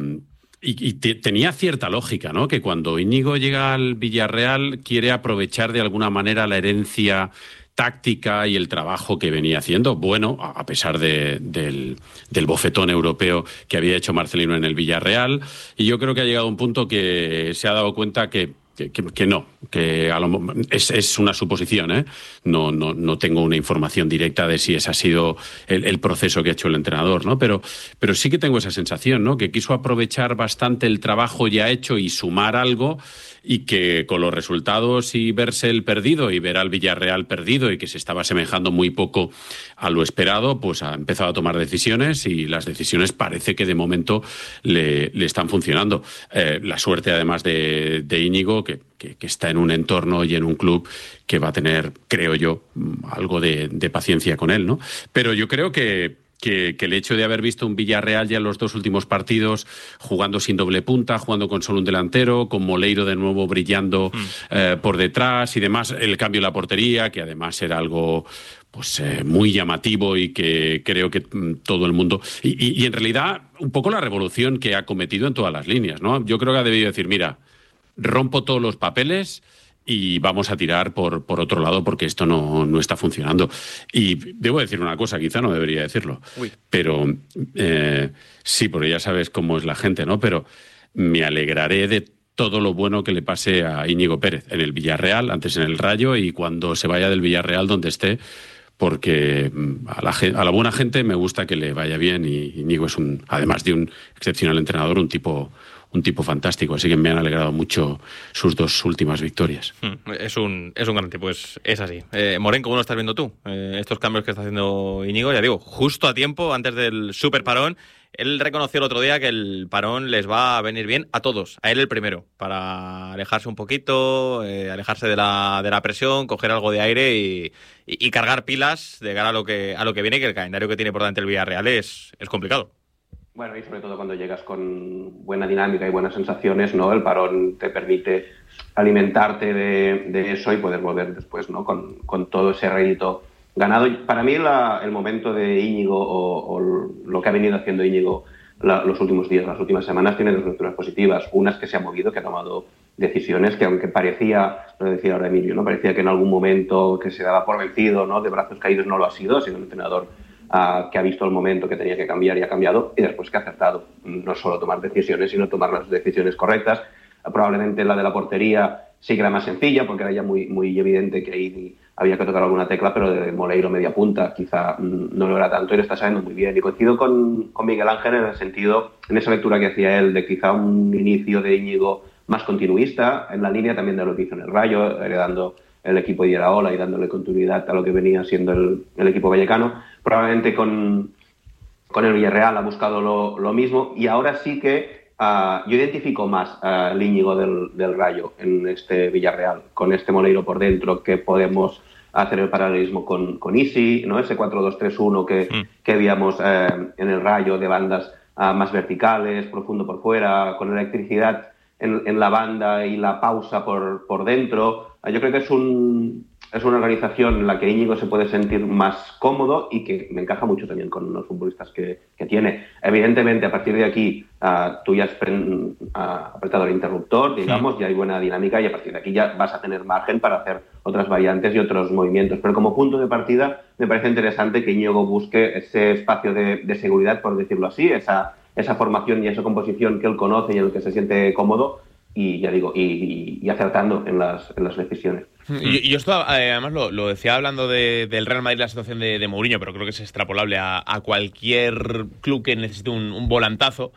tenía cierta lógica, ¿no? Que cuando Íñigo llega al Villarreal quiere aprovechar de alguna manera la herencia táctica y el trabajo que venía haciendo, bueno, a pesar del bofetón europeo que había hecho Marcelino en el Villarreal, y yo creo que ha llegado a un punto que se ha dado cuenta que no, que es una suposición, ¿eh? No tengo una información directa de si ese ha sido el proceso que ha hecho el entrenador, ¿no? Pero sí que tengo esa sensación, ¿no? Que quiso aprovechar bastante el trabajo ya hecho y sumar algo, y que con los resultados y verse el perdido y ver al Villarreal perdido y que se estaba asemejando muy poco a lo esperado, pues ha empezado a tomar decisiones, y las decisiones parece que de momento le están funcionando. La suerte además de Íñigo, que está en un entorno y en un club que va a tener, creo yo, algo de paciencia con él, ¿no? Pero yo creo que el hecho de haber visto un Villarreal ya en los dos últimos partidos jugando sin doble punta, jugando con solo un delantero, con Moleiro de nuevo brillando por detrás y demás, el cambio en la portería, que además era algo pues muy llamativo y que creo que todo el mundo... Y en realidad un poco la revolución que ha cometido en todas las líneas, ¿no? Yo creo que ha debido decir, mira, rompo todos los papeles y vamos a tirar por otro lado, porque esto no está funcionando. Y debo decir una cosa, quizá no debería decirlo, pero sí, porque ya sabes cómo es la gente, ¿no? Pero me alegraré de todo lo bueno que le pase a Íñigo Pérez en el Villarreal, antes en el Rayo, y cuando se vaya del Villarreal donde esté, porque a la buena gente me gusta que le vaya bien, y Íñigo es además de un excepcional entrenador, un tipo fantástico, así que me han alegrado mucho sus dos últimas victorias. Es un gran tipo, es así. Moren, ¿cómo lo estás viendo tú? Estos cambios que está haciendo Íñigo, ya digo, justo a tiempo, antes del super parón. Él reconoció el otro día que el parón les va a venir bien a todos, a él el primero, para alejarse un poquito, alejarse de la presión, coger algo de aire y cargar pilas de cara a lo que viene, que el calendario que tiene por delante el Villarreal es complicado. Bueno, y sobre todo cuando llegas con buena dinámica y buenas sensaciones, ¿no? El parón te permite alimentarte de eso y poder volver después, ¿no? Con todo ese rédito ganado. Para mí el momento de Íñigo o lo que ha venido haciendo Íñigo los últimos días, las últimas semanas, tiene dos lecturas positivas. Una es que se ha movido, que ha tomado decisiones que, aunque parecía, lo decía ahora Emilio, ¿no? Parecía que en algún momento que se daba por vencido, ¿no? De brazos caídos, no lo ha sido. Ha sido un entrenador que ha visto el momento que tenía que cambiar y ha cambiado, y después que ha acertado no solo tomar decisiones, sino tomar las decisiones correctas. Probablemente la de la portería sí que era más sencilla, porque era ya muy, muy evidente que ahí había que tocar alguna tecla, pero de Moleiro media punta quizá no lo era tanto, y lo está sabiendo muy bien. Y coincido con Miguel Ángel en el sentido, en esa lectura que hacía él, de quizá un inicio de Íñigo más continuista, en la línea también de lo que hizo en el Rayo, heredando el equipo de Iraola y dándole continuidad a lo que venía siendo el equipo vallecano. Probablemente con el Villarreal ha buscado lo mismo, y ahora sí que yo identifico más al Íñigo del Rayo en este Villarreal, con este Moleiro por dentro, que podemos hacer el paralelismo con Isi, ¿no? Ese 4-2-3-1 que veíamos en el Rayo, de bandas más verticales, profundo por fuera, con electricidad en la banda y la pausa por dentro. Yo creo que es un es una organización en la que Íñigo se puede sentir más cómodo y que me encaja mucho también con los futbolistas que tiene. Evidentemente, a partir de aquí, tú ya has apretado el interruptor, digamos, ya hay buena dinámica y a partir de aquí ya vas a tener margen para hacer otras variantes y otros movimientos. Pero como punto de partida, me parece interesante que Íñigo busque ese espacio de seguridad, por decirlo así, esa formación y esa composición que él conoce y en el que se siente cómodo, y ya digo, y acertando en las decisiones. Y yo esto además lo decía hablando del Real Madrid, la situación de Mourinho, pero creo que es extrapolable a cualquier club que necesite un volantazo.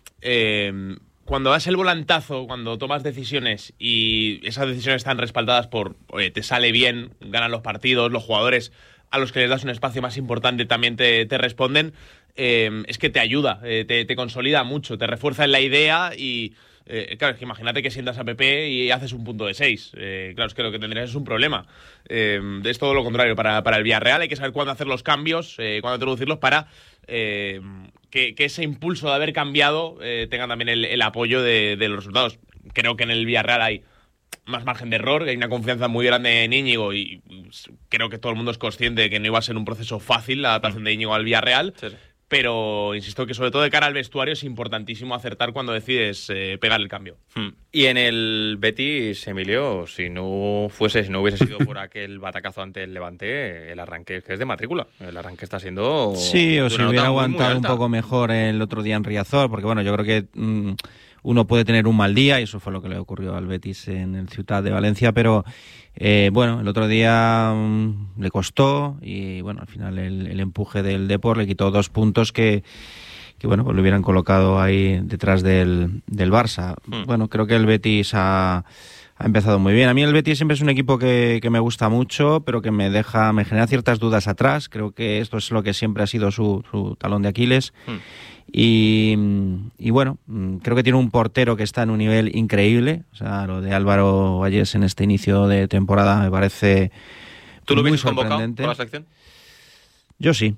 Cuando das el volantazo, cuando tomas decisiones y esas decisiones están respaldadas por te sale bien, ganan los partidos, los jugadores a los que les das un espacio más importante también te responden, es que te ayuda, te consolida mucho, te refuerza en la idea y... claro, es que imagínate que sientas a Pepe y haces un punto de 6. Claro, es que lo que tendrías es un problema. Es todo lo contrario para el Villarreal. Hay que saber cuándo hacer los cambios, cuándo introducirlos para que ese impulso de haber cambiado tenga también el apoyo de los resultados. Creo que en el Villarreal hay más margen de error, hay una confianza muy grande en Íñigo y creo que todo el mundo es consciente de que no iba a ser un proceso fácil la adaptación de Íñigo al Villarreal. Sí. Pero insisto que sobre todo de cara al vestuario es importantísimo acertar cuando decides pegar el cambio. Y en el Betis, Emilio, si no hubiese sido por aquel batacazo ante el Levante, el arranque es de matrícula. El arranque está siendo... Sí, o si hubiera aguantado un poco mejor el otro día en Riazor, porque bueno, yo creo que uno puede tener un mal día, y eso fue lo que le ocurrió al Betis en el Ciutat de Valencia, pero bueno, el otro día le costó y bueno, al final el empuje del Depor le quitó 2 puntos que bueno, pues lo hubieran colocado ahí detrás del Barça. Bueno, creo que el Betis ha empezado muy bien. A mí el Betis siempre es un equipo que me gusta mucho, pero que me genera ciertas dudas atrás. Creo que esto es lo que siempre ha sido su talón de Aquiles. Y bueno, creo que tiene un portero que está en un nivel increíble. O sea, lo de Álvaro Valles en este inicio de temporada me parece ¿Tú lo muy ves convocado sorprendente. por la selección? Yo sí.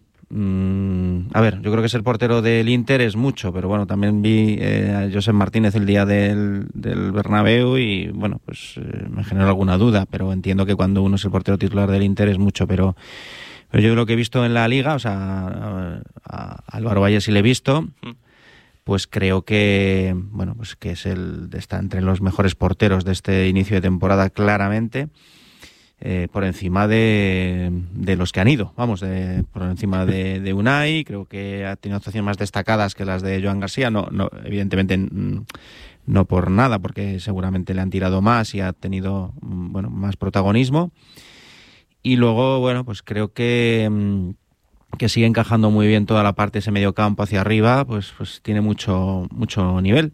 A ver, yo creo que ser portero del Inter es mucho, pero bueno, también vi a Josep Martínez el día del Bernabéu y bueno, pues me generó alguna duda, pero entiendo que cuando uno es el portero titular del Inter es mucho, pero yo lo que he visto en la Liga, o sea, a Álvaro Valle sí le he visto, pues creo que bueno, pues que está entre los mejores porteros de este inicio de temporada claramente. Por encima de los que han ido, vamos, por encima de Unai. Creo que ha tenido actuaciones más destacadas que las de Joan García, no evidentemente no por nada, porque seguramente le han tirado más y ha tenido bueno, más protagonismo. Y luego, bueno, pues creo que sigue encajando muy bien toda la parte de ese medio campo hacia arriba, pues tiene mucho nivel.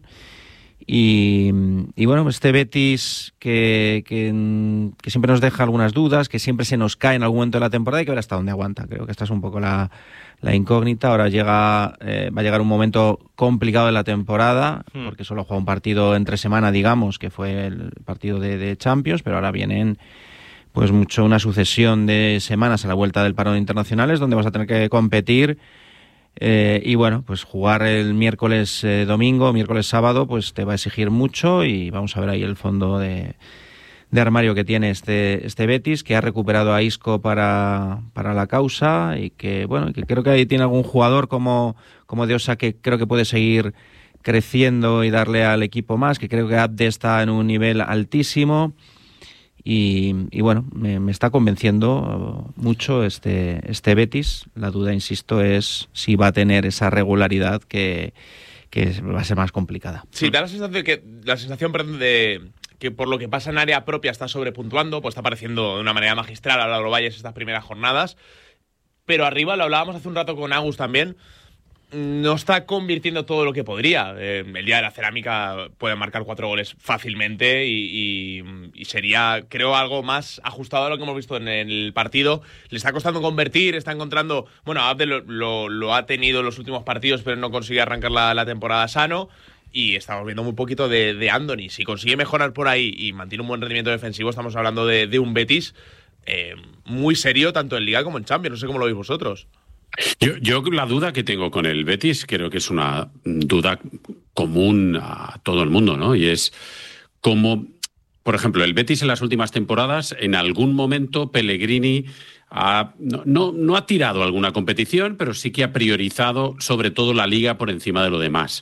Y bueno, este Betis que siempre nos deja algunas dudas, que siempre se nos cae en algún momento de la temporada, y que ver hasta dónde aguanta. Creo que esta es un poco la incógnita. Ahora va a llegar un momento complicado de la temporada, porque solo juega un partido entre semana, digamos, que fue el partido de Champions, pero ahora vienen pues una sucesión de semanas a la vuelta del parón internacionales, donde vas a tener que competir. Y bueno, pues jugar el miércoles domingo, miércoles sábado, pues te va a exigir mucho, y vamos a ver ahí el fondo de armario que tiene este Betis, que ha recuperado a Isco para la causa, y que bueno, que creo que ahí tiene algún jugador como De Osa, que creo que puede seguir creciendo y darle al equipo más, que creo que Abde está en un nivel altísimo. Y bueno, me está convenciendo mucho este Betis. La duda, insisto, es si va a tener esa regularidad que va a ser más complicada. Sí, da la sensación de que por lo que pasa en área propia está sobrepuntuando, pues está apareciendo de una manera magistral a Álvaro Valles estas primeras jornadas. Pero arriba, lo hablábamos hace un rato con Agus también, no está convirtiendo todo lo que podría. El día de la cerámica puede marcar 4 goles fácilmente y sería, creo, algo más ajustado a lo que hemos visto en el partido. Le está costando convertir, está encontrando... Bueno, Abde lo ha tenido en los últimos partidos, pero no consigue arrancar la temporada sano. Y estamos viendo muy poquito de Andoni. Si consigue mejorar por ahí y mantiene un buen rendimiento defensivo, estamos hablando de un Betis muy serio, tanto en Liga como en Champions. No sé cómo lo veis vosotros. Yo la duda que tengo con el Betis creo que es una duda común a todo el mundo, ¿no? Y es cómo por ejemplo, el Betis en las últimas temporadas, en algún momento Pellegrini no ha tirado alguna competición, pero sí que ha priorizado sobre todo la Liga por encima de lo demás.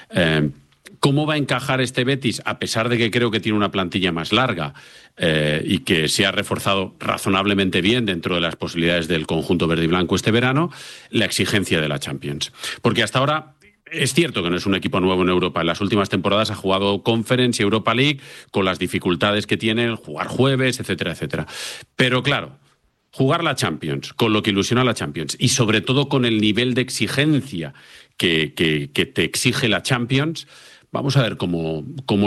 ¿Cómo va a encajar este Betis, a pesar de que creo que tiene una plantilla más larga y que se ha reforzado razonablemente bien dentro de las posibilidades del conjunto verde y blanco este verano, la exigencia de la Champions? Porque hasta ahora es cierto que no es un equipo nuevo en Europa. En las últimas temporadas ha jugado Conference y Europa League con las dificultades que tienen, jugar jueves, etcétera, etcétera. Pero claro, jugar la Champions, con lo que ilusiona la Champions y sobre todo con el nivel de exigencia que te exige la Champions, vamos a ver cómo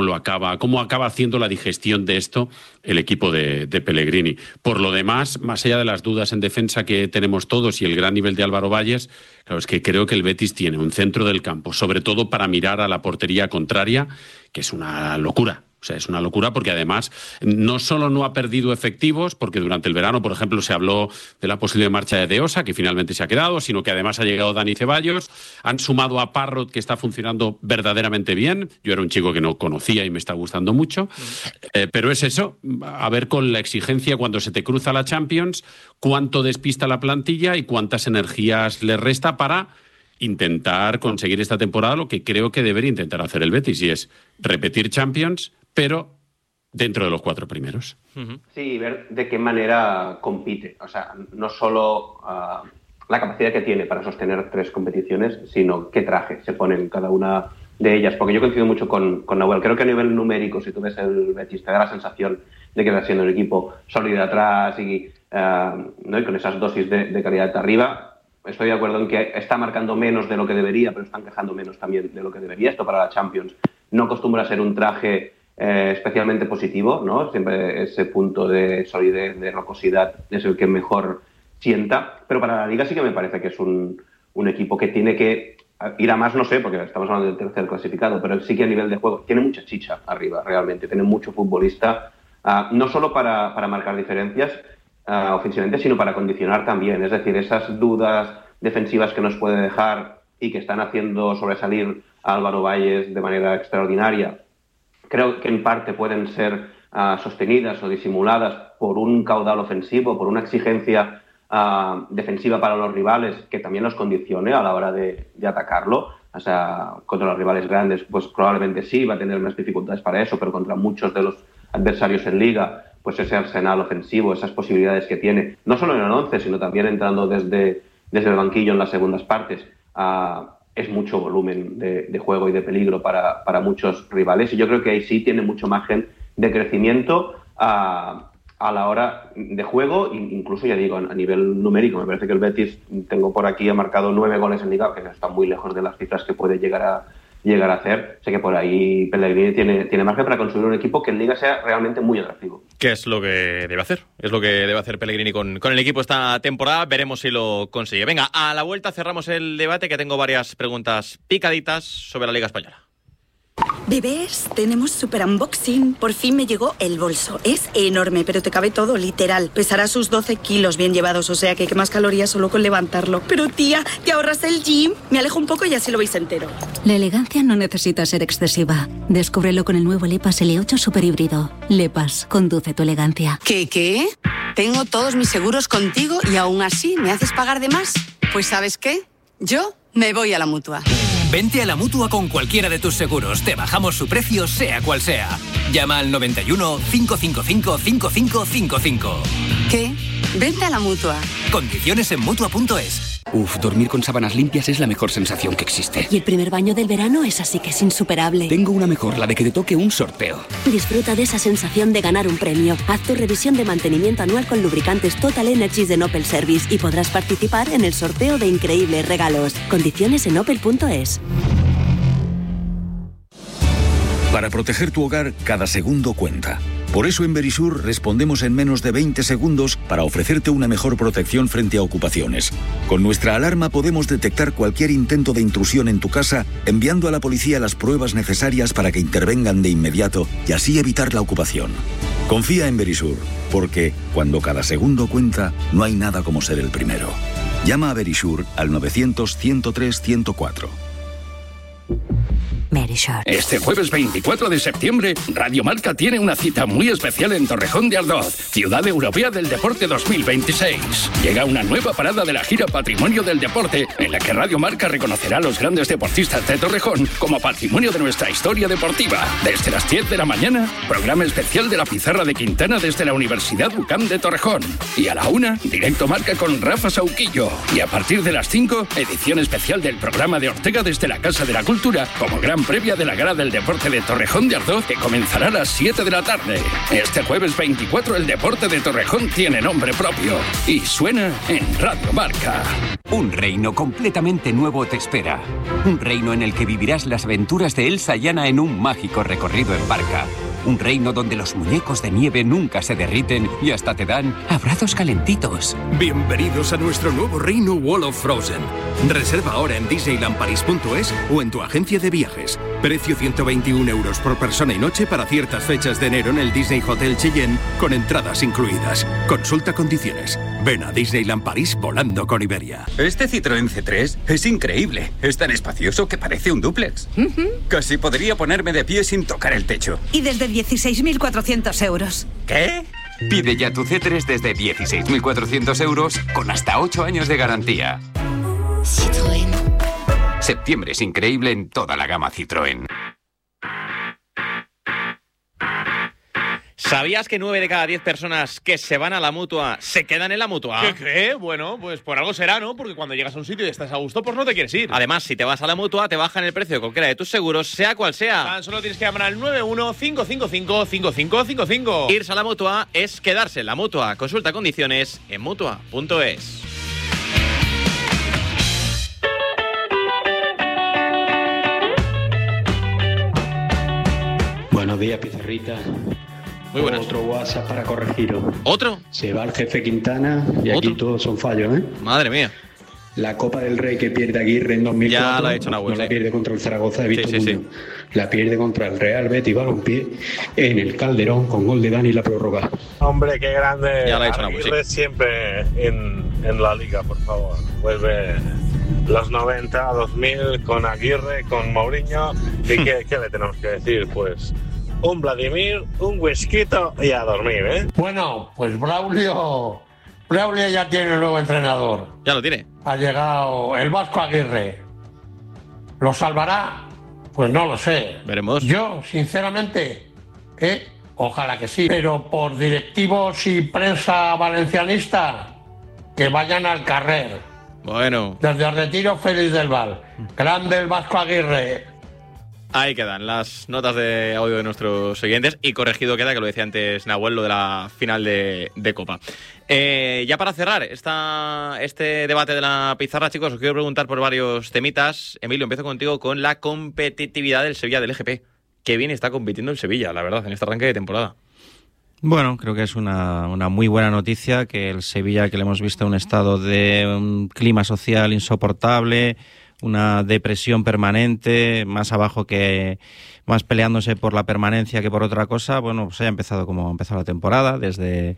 acaba haciendo la digestión de esto el equipo de Pellegrini. Por lo demás, más allá de las dudas en defensa que tenemos todos y el gran nivel de Álvaro Valles, claro, es que creo que el Betis tiene un centro del campo, sobre todo para mirar a la portería contraria, que es una locura. O sea, es una locura porque además no solo no ha perdido efectivos, porque durante el verano, por ejemplo, se habló de la posible marcha de Deosa, que finalmente se ha quedado, sino que además ha llegado Dani Ceballos, han sumado a Parrot, que está funcionando verdaderamente bien. Yo era un chico que no conocía y me está gustando mucho, pero es eso, a ver con la exigencia cuando se te cruza la Champions, cuánto despista la plantilla y cuántas energías le resta para intentar conseguir esta temporada lo que creo que debería intentar hacer el Betis, y es repetir Champions, pero dentro de los 4 primeros. Sí, y ver de qué manera compite. O sea, no solo la capacidad que tiene para sostener 3 competiciones, sino qué traje se pone en cada una de ellas. Porque yo coincido mucho con Nahuel. Creo que a nivel numérico, si tú ves el Betis, te da la sensación de que está siendo un equipo sólido atrás y con esas dosis de calidad de arriba. Estoy de acuerdo en que está marcando menos de lo que debería, pero están quejando menos también de lo que debería. Esto para la Champions no acostumbra a ser un traje especialmente positivo, ¿no? Siempre ese punto de solidez, de rocosidad es el que mejor sienta, pero para la Liga sí que me parece que es un equipo que tiene que ir a más, no sé, porque estamos hablando del tercer clasificado, pero sí que a nivel de juego tiene mucha chicha arriba, realmente, tiene mucho futbolista, no solo para marcar diferencias ofensivamente, sino para condicionar también, es decir, esas dudas defensivas que nos puede dejar y que están haciendo sobresalir a Álvaro Valles de manera extraordinaria, creo que en parte pueden ser sostenidas o disimuladas por un caudal ofensivo, por una exigencia defensiva para los rivales que también los condicione a la hora de atacarlo. O sea, contra los rivales grandes, pues probablemente sí va a tener unas dificultades para eso, pero contra muchos de los adversarios en Liga, pues ese arsenal ofensivo, esas posibilidades que tiene, no solo en el 11, sino también entrando desde el banquillo en las segundas partes, es mucho volumen de juego y de peligro para muchos rivales, y yo creo que ahí sí tiene mucho margen de crecimiento a la hora de juego, incluso ya digo, a nivel numérico. Me parece que el Betis, tengo por aquí, ha marcado 9 goles en Liga, que está muy lejos de las cifras que puede llegar a hacer. Sé que por ahí Pellegrini tiene margen para construir un equipo que en Liga sea realmente muy atractivo. ¿Qué es lo que debe hacer? Es lo que debe hacer Pellegrini con el equipo esta temporada. Veremos si lo consigue. Venga, a la vuelta cerramos el debate, que tengo varias preguntas picaditas sobre la Liga Española. Bebés, tenemos super unboxing. Por fin me llegó el bolso. Es enorme, pero te cabe todo, literal. Pesará sus 12 kilos bien llevados, o sea que quemas calorías solo con levantarlo. Pero tía, ¿te ahorras el gym? Me alejo un poco y así lo veis entero. La elegancia no necesita ser excesiva. Descúbrelo con el nuevo Lepas L8 Super Híbrido. Lepas, conduce tu elegancia. ¿Qué? Tengo todos mis seguros contigo y aún así me haces pagar de más. Pues ¿sabes qué? Yo me voy a la Mutua. Vente a la Mutua con cualquiera de tus seguros. Te bajamos su precio, sea cual sea. Llama al 91 555 5555. ¿Qué? Vente a la Mutua. Condiciones en Mutua.es. Uf, dormir con sábanas limpias es la mejor sensación que existe. Y el primer baño del verano es así que es insuperable. Tengo una mejor, la de que te toque un sorteo. Disfruta de esa sensación de ganar un premio. Haz tu revisión de mantenimiento anual con lubricantes Total Energies de Opel Service y podrás participar en el sorteo de increíbles regalos. Condiciones en Opel.es. Para proteger tu hogar, cada segundo cuenta. Por eso en Verisur respondemos en menos de 20 segundos para ofrecerte una mejor protección frente a ocupaciones. Con nuestra alarma podemos detectar cualquier intento de intrusión en tu casa, enviando a la policía las pruebas necesarias para que intervengan de inmediato y así evitar la ocupación. Confía en Verisur, porque cuando cada segundo cuenta, no hay nada como ser el primero. Llama a Verisur al 900 103 104. Verisure. Este jueves 24 de septiembre, Radio Marca tiene una cita muy especial en Torrejón de Ardoz, Ciudad Europea del Deporte 2026. Llega una nueva parada de la gira Patrimonio del Deporte, en la que Radio Marca reconocerá a los grandes deportistas de Torrejón como patrimonio de nuestra historia deportiva. Desde las 10 de la mañana, programa especial de la Pizarra de Quintana desde la Universidad UCAM de Torrejón. Y a la 1, directo Marca con Rafa Sauquillo. Y a partir de las 5, edición especial del programa de Ortega desde la Casa de la Cultura, como gran previa de la Gala del Deporte de Torrejón de Ardoz, que comenzará a las 7 de la tarde. Este jueves 24 el deporte de Torrejón tiene nombre propio y suena en Radio Marca. Un reino completamente nuevo te espera. Un reino en el que vivirás las aventuras de Elsa y Anna en un mágico recorrido en barca. Un reino donde los muñecos de nieve nunca se derriten y hasta te dan abrazos calentitos. Bienvenidos a nuestro nuevo reino Wall of Frozen. Reserva ahora en disneylandparis.es o en tu agencia de viajes. Precio 121 € por persona y noche para ciertas fechas de enero en el Disney Hotel Cheyenne, con entradas incluidas. Consulta condiciones. Ven a Disneyland París volando con Iberia. Este Citroën C3 es increíble. Es tan espacioso que parece un dúplex. Casi podría ponerme de pie sin tocar el techo. Y desde 16.400 €. ¿Qué? Pide ya tu C3 desde 16.400 € con hasta 8 años de garantía. Citroën. Septiembre es increíble en toda la gama Citroën. ¿Sabías que 9 de cada 10 personas que se van a la Mutua se quedan en la Mutua? ¿Qué cree? Bueno, pues por algo será, ¿no? Porque cuando llegas a un sitio y estás a gusto, pues no te quieres ir. Además, si te vas a la Mutua, te bajan el precio de cualquiera de tus seguros, sea cual sea. Tan solo tienes que llamar al 91-555-5555. Irse a la Mutua es quedarse en la Mutua. Consulta condiciones en Mutua.es. Buenos días, Pizarrita. Muy buenas. Otro WhatsApp para corregiros. ¿Otro? Se va el jefe Quintana y ¿Otro? aquí todos son fallos, ¿eh? Madre mía. La Copa del Rey que pierde Aguirre en 2004 Ya la ha hecho Nahuel, no la sí. pierde contra el Zaragoza de Víctor Sí, sí, sí. Muñoz. La pierde contra el Real Betis Balompié en el Calderón con gol de Dani la prórroga. Hombre, qué grande. Ya la ha hecho Nahuel, Aguirre siempre en la liga, por favor. Vuelve los 90, 2000 con Aguirre, con Mourinho. ¿Y qué le tenemos que decir? Pues un Vladimir, un whisky y a dormir, ¿eh? Bueno, pues Braulio ya tiene un nuevo entrenador. Ya lo tiene. Ha llegado el Vasco Aguirre. ¿Lo salvará? Pues no lo sé. Veremos. Yo, sinceramente, ojalá que sí. Pero por directivos y prensa valencianista, que vayan al carrer. Bueno. Desde el retiro, Félix del Val. Grande el Vasco Aguirre. Ahí quedan las notas de audio de nuestros oyentes y corregido queda, que lo decía antes Nahuel, lo de la final de Copa. Ya para cerrar este debate de la pizarra, chicos, os quiero preguntar por varios temitas. Emilio, empiezo contigo con la competitividad del Sevilla del EGP. Qué bien está compitiendo el Sevilla, la verdad, en este arranque de temporada. Bueno, creo que es una muy buena noticia que el Sevilla, que le hemos visto en un estado de un clima social insoportable, una depresión permanente, más peleándose por la permanencia que por otra cosa, bueno, pues haya empezado como ha empezado la temporada, desde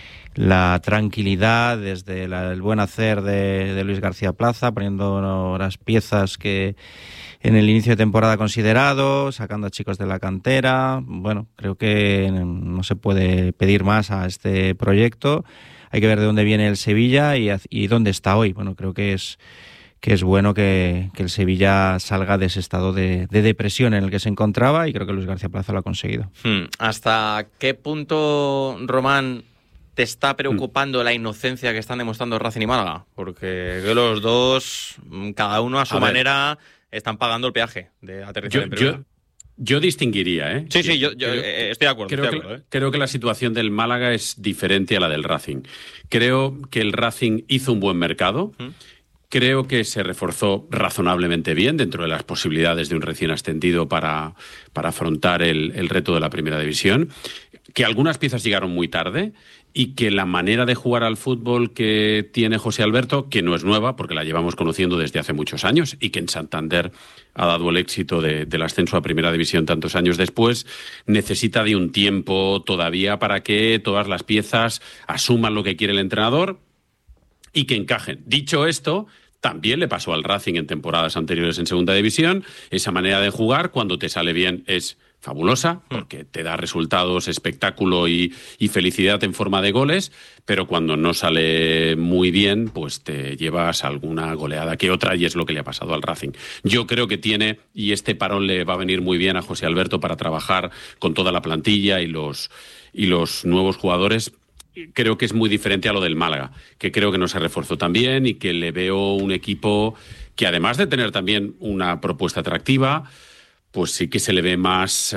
la tranquilidad, desde el buen hacer de Luis García Plaza, poniendo las piezas que en el inicio de temporada considerado, sacando a chicos de la cantera. Bueno, creo que no se puede pedir más a este proyecto. Hay que ver de dónde viene el Sevilla y dónde está hoy. Bueno, creo que es bueno que el Sevilla salga de ese estado de depresión en el que se encontraba, y creo que Luis García Plaza lo ha conseguido. ¿Hasta qué punto, Román, te está preocupando la inocencia que están demostrando Racing y Málaga? Porque los dos, cada uno a su manera, están pagando el peaje de aterrizar en primera. Yo distinguiría, ¿eh? Sí, yo estoy de acuerdo. Creo que la situación del Málaga es diferente a la del Racing. Creo que el Racing hizo un buen mercado. Creo que se reforzó razonablemente bien dentro de las posibilidades de un recién ascendido para afrontar el reto de la primera división. Que algunas piezas llegaron muy tarde y que la manera de jugar al fútbol que tiene José Alberto, que no es nueva porque la llevamos conociendo desde hace muchos años y que en Santander ha dado el éxito del ascenso a primera división tantos años después, necesita de un tiempo todavía para que todas las piezas asuman lo que quiere el entrenador y que encajen. Dicho esto, También le pasó al Racing en temporadas anteriores en Segunda División. Esa manera de jugar, cuando te sale bien, es fabulosa, porque te da resultados, espectáculo y felicidad en forma de goles, pero cuando no sale muy bien, pues te llevas alguna goleada que otra, y es lo que le ha pasado al Racing. Yo creo que tiene, y este parón le va a venir muy bien a José Alberto para trabajar con toda la plantilla y los nuevos jugadores. Creo que es muy diferente a lo del Málaga, que creo que no se reforzó tan bien y que le veo un equipo que, además de tener también una propuesta atractiva, pues sí que se le ve más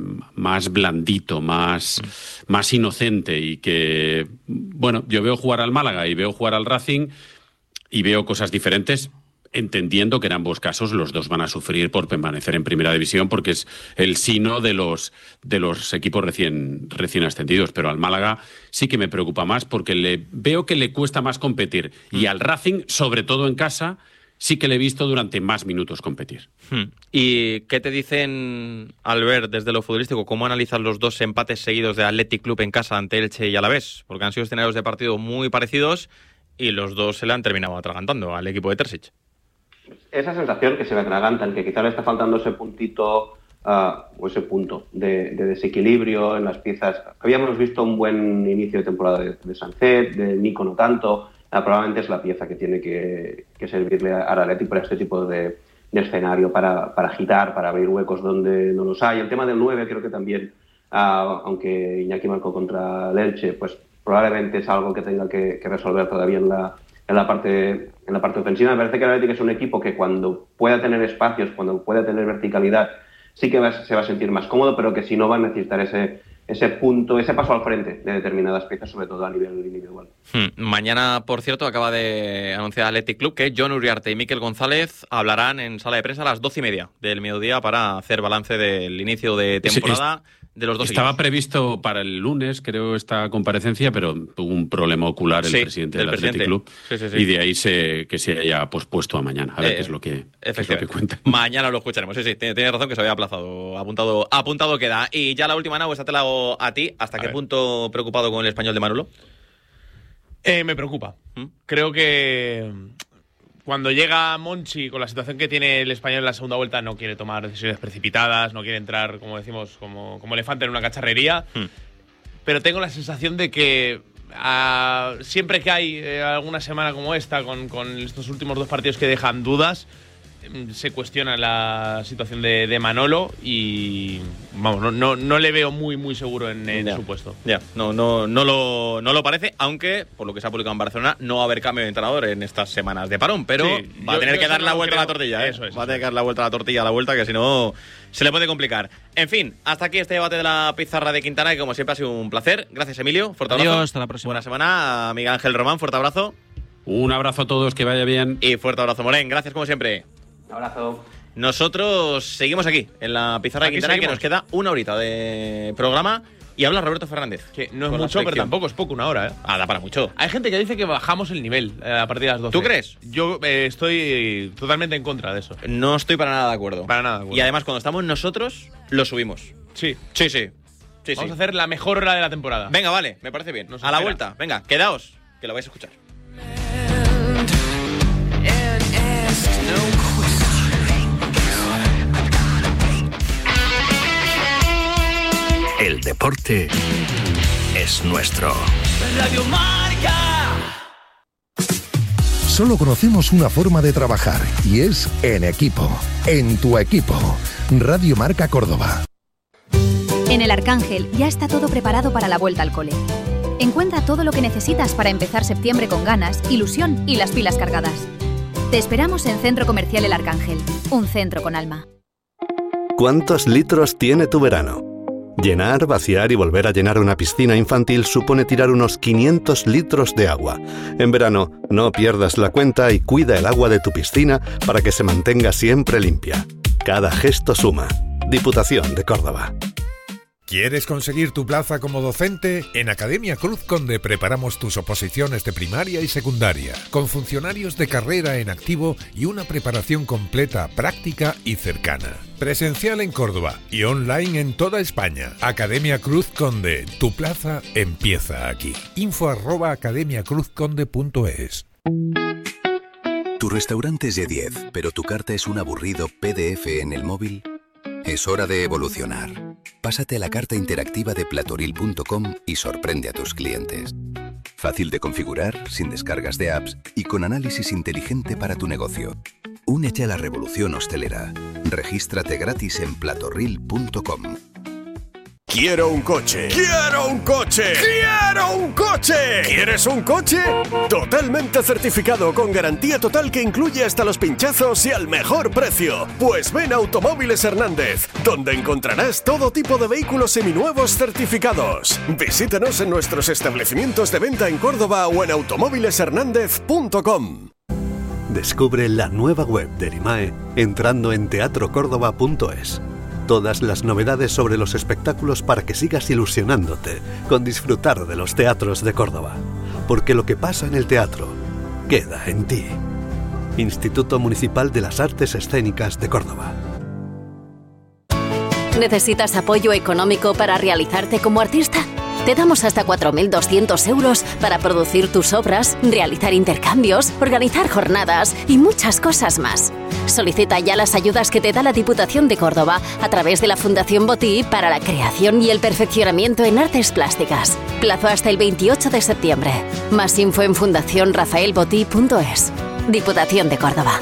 blandito, más inocente, y que, bueno, yo veo jugar al Málaga y veo jugar al Racing y veo cosas diferentes, entendiendo que en ambos casos los dos van a sufrir por permanecer en Primera División, porque es el sino de los equipos recién ascendidos. Pero al Málaga sí que me preocupa más, porque veo que le cuesta más competir, y al Racing, sobre todo en casa, sí que le he visto durante más minutos competir. ¿Y qué te dicen, al ver desde lo futbolístico, cómo analizan los dos empates seguidos de Athletic Club en casa ante Elche y Alavés? Porque han sido escenarios de partido muy parecidos y los dos se le han terminado atragantando al equipo de Terzic. Esa sensación que se le atragantan, que quizá le está faltando ese puntito o ese punto de desequilibrio en las piezas. Habíamos visto un buen inicio de temporada de Sancet, de Nico no tanto. Probablemente es la pieza que tiene que servirle al Athletic para este tipo de escenario, para agitar, para abrir huecos donde no los hay. El tema del 9 creo que también, aunque Iñaki marcó contra el Elche, pues probablemente es algo que tenga que resolver todavía en la parte ofensiva. Me parece que el Athletic es un equipo que, cuando pueda tener espacios, cuando pueda tener verticalidad, sí que se va a sentir más cómodo, pero que si no va a necesitar ese punto, ese paso al frente de determinadas piezas, sobre todo a nivel individual. Mañana, por cierto, acaba de anunciar Athletic Club que Jon Uriarte y Mikel González hablarán en sala de prensa a las 12:30 del mediodía para hacer balance del inicio de temporada de los dos Estaba equipos. Previsto para el lunes, creo, esta comparecencia, pero tuvo un problema ocular el presidente del Athletic Club. Sí. Y de ahí que se haya pospuesto a mañana. A ver qué es lo que cuenta. Mañana lo escucharemos. Sí, tienes razón, que se había aplazado. Apuntado queda. Y ya la última, Nau, esta te la hago a ti. ¿Hasta qué punto preocupado con el Español de Manolo? Me preocupa. Creo que cuando llega Monchi, con la situación que tiene el Español en la segunda vuelta, no quiere tomar decisiones precipitadas, no quiere entrar, como decimos, como elefante en una cacharrería. Pero tengo la sensación de que siempre que hay alguna semana como esta, con estos últimos dos partidos que dejan dudas, se cuestiona la situación de Manolo, y vamos, no le veo muy seguro en su puesto. No lo parece, aunque por lo que se ha publicado en Barcelona no va a haber cambio de entrenador en estas semanas de parón, pero va a tener que dar la vuelta a la tortilla. Va a tener que dar la vuelta a la tortilla, que si no se le puede complicar. En fin, hasta aquí este debate de la pizarra de Quintana, que como siempre ha sido un placer. Gracias, Emilio. Fuerte abrazo. Adiós, hasta la próxima. Buena semana. Miguel Ángel Román, fuerte abrazo. Un abrazo a todos, que vaya bien. Y fuerte abrazo, Morén. Gracias como siempre. Un abrazo. Nosotros seguimos aquí, en la pizarra de Quintana, que nos queda una horita de programa, y habla Roberto Fernández. Que no es mucho, pero tampoco es poco, una hora, ¿eh? Da para mucho. Hay gente que dice que bajamos el nivel a partir de las 12. ¿Tú crees? Yo estoy totalmente en contra de eso. No estoy para nada de acuerdo. Para nada de acuerdo. Y además, cuando estamos nosotros, lo subimos. Sí. Vamos a hacer la mejor hora de la temporada. Venga, vale, me parece bien. A la vuelta, venga, quedaos, que lo vais a escuchar. El deporte es nuestro. Radio Marca. Solo conocemos una forma de trabajar, y es en equipo. En tu equipo. Radio Marca Córdoba. En el Arcángel ya está todo preparado para la vuelta al cole. Encuentra todo lo que necesitas para empezar septiembre con ganas, ilusión y las pilas cargadas. Te esperamos en Centro Comercial El Arcángel, un centro con alma. ¿Cuántos litros tiene tu verano? Llenar, vaciar y volver a llenar una piscina infantil supone tirar unos 500 litros de agua. En verano, no pierdas la cuenta y cuida el agua de tu piscina para que se mantenga siempre limpia. Cada gesto suma. Diputación de Córdoba. ¿Quieres conseguir tu plaza como docente? En Academia Cruz Conde preparamos tus oposiciones de primaria y secundaria, con funcionarios de carrera en activo y una preparación completa, práctica y cercana. Presencial en Córdoba y online en toda España. Academia Cruz Conde, tu plaza empieza aquí. info@academiacruzconde.es. Tu restaurante es de 10, pero tu carta es un aburrido PDF en el móvil. Es hora de evolucionar. Pásate a la carta interactiva de platoril.com y sorprende a tus clientes. Fácil de configurar, sin descargas de apps y con análisis inteligente para tu negocio. Únete a la revolución hostelera. Regístrate gratis en platoril.com. ¡Quiero un coche! ¡Quiero un coche! ¡Quiero un coche! ¿Quieres un coche? Totalmente certificado, con garantía total que incluye hasta los pinchazos y al mejor precio. Pues ven a Automóviles Hernández, donde encontrarás todo tipo de vehículos seminuevos certificados. Visítanos en nuestros establecimientos de venta en Córdoba o en automóvileshernandez.com. Descubre la nueva web del IMAE entrando en teatrocórdoba.es. Todas las novedades sobre los espectáculos para que sigas ilusionándote con disfrutar de los teatros de Córdoba. Porque lo que pasa en el teatro queda en ti. Instituto Municipal de las Artes Escénicas de Córdoba. ¿Necesitas apoyo económico para realizarte como artista? Te damos hasta 4.200 euros para producir tus obras, realizar intercambios, organizar jornadas y muchas cosas más. Solicita ya las ayudas que te da la Diputación de Córdoba a través de la Fundación Botí para la creación y el perfeccionamiento en artes plásticas. Plazo hasta el 28 de septiembre. Más info en fundacionrafaelbotí.es. Diputación de Córdoba.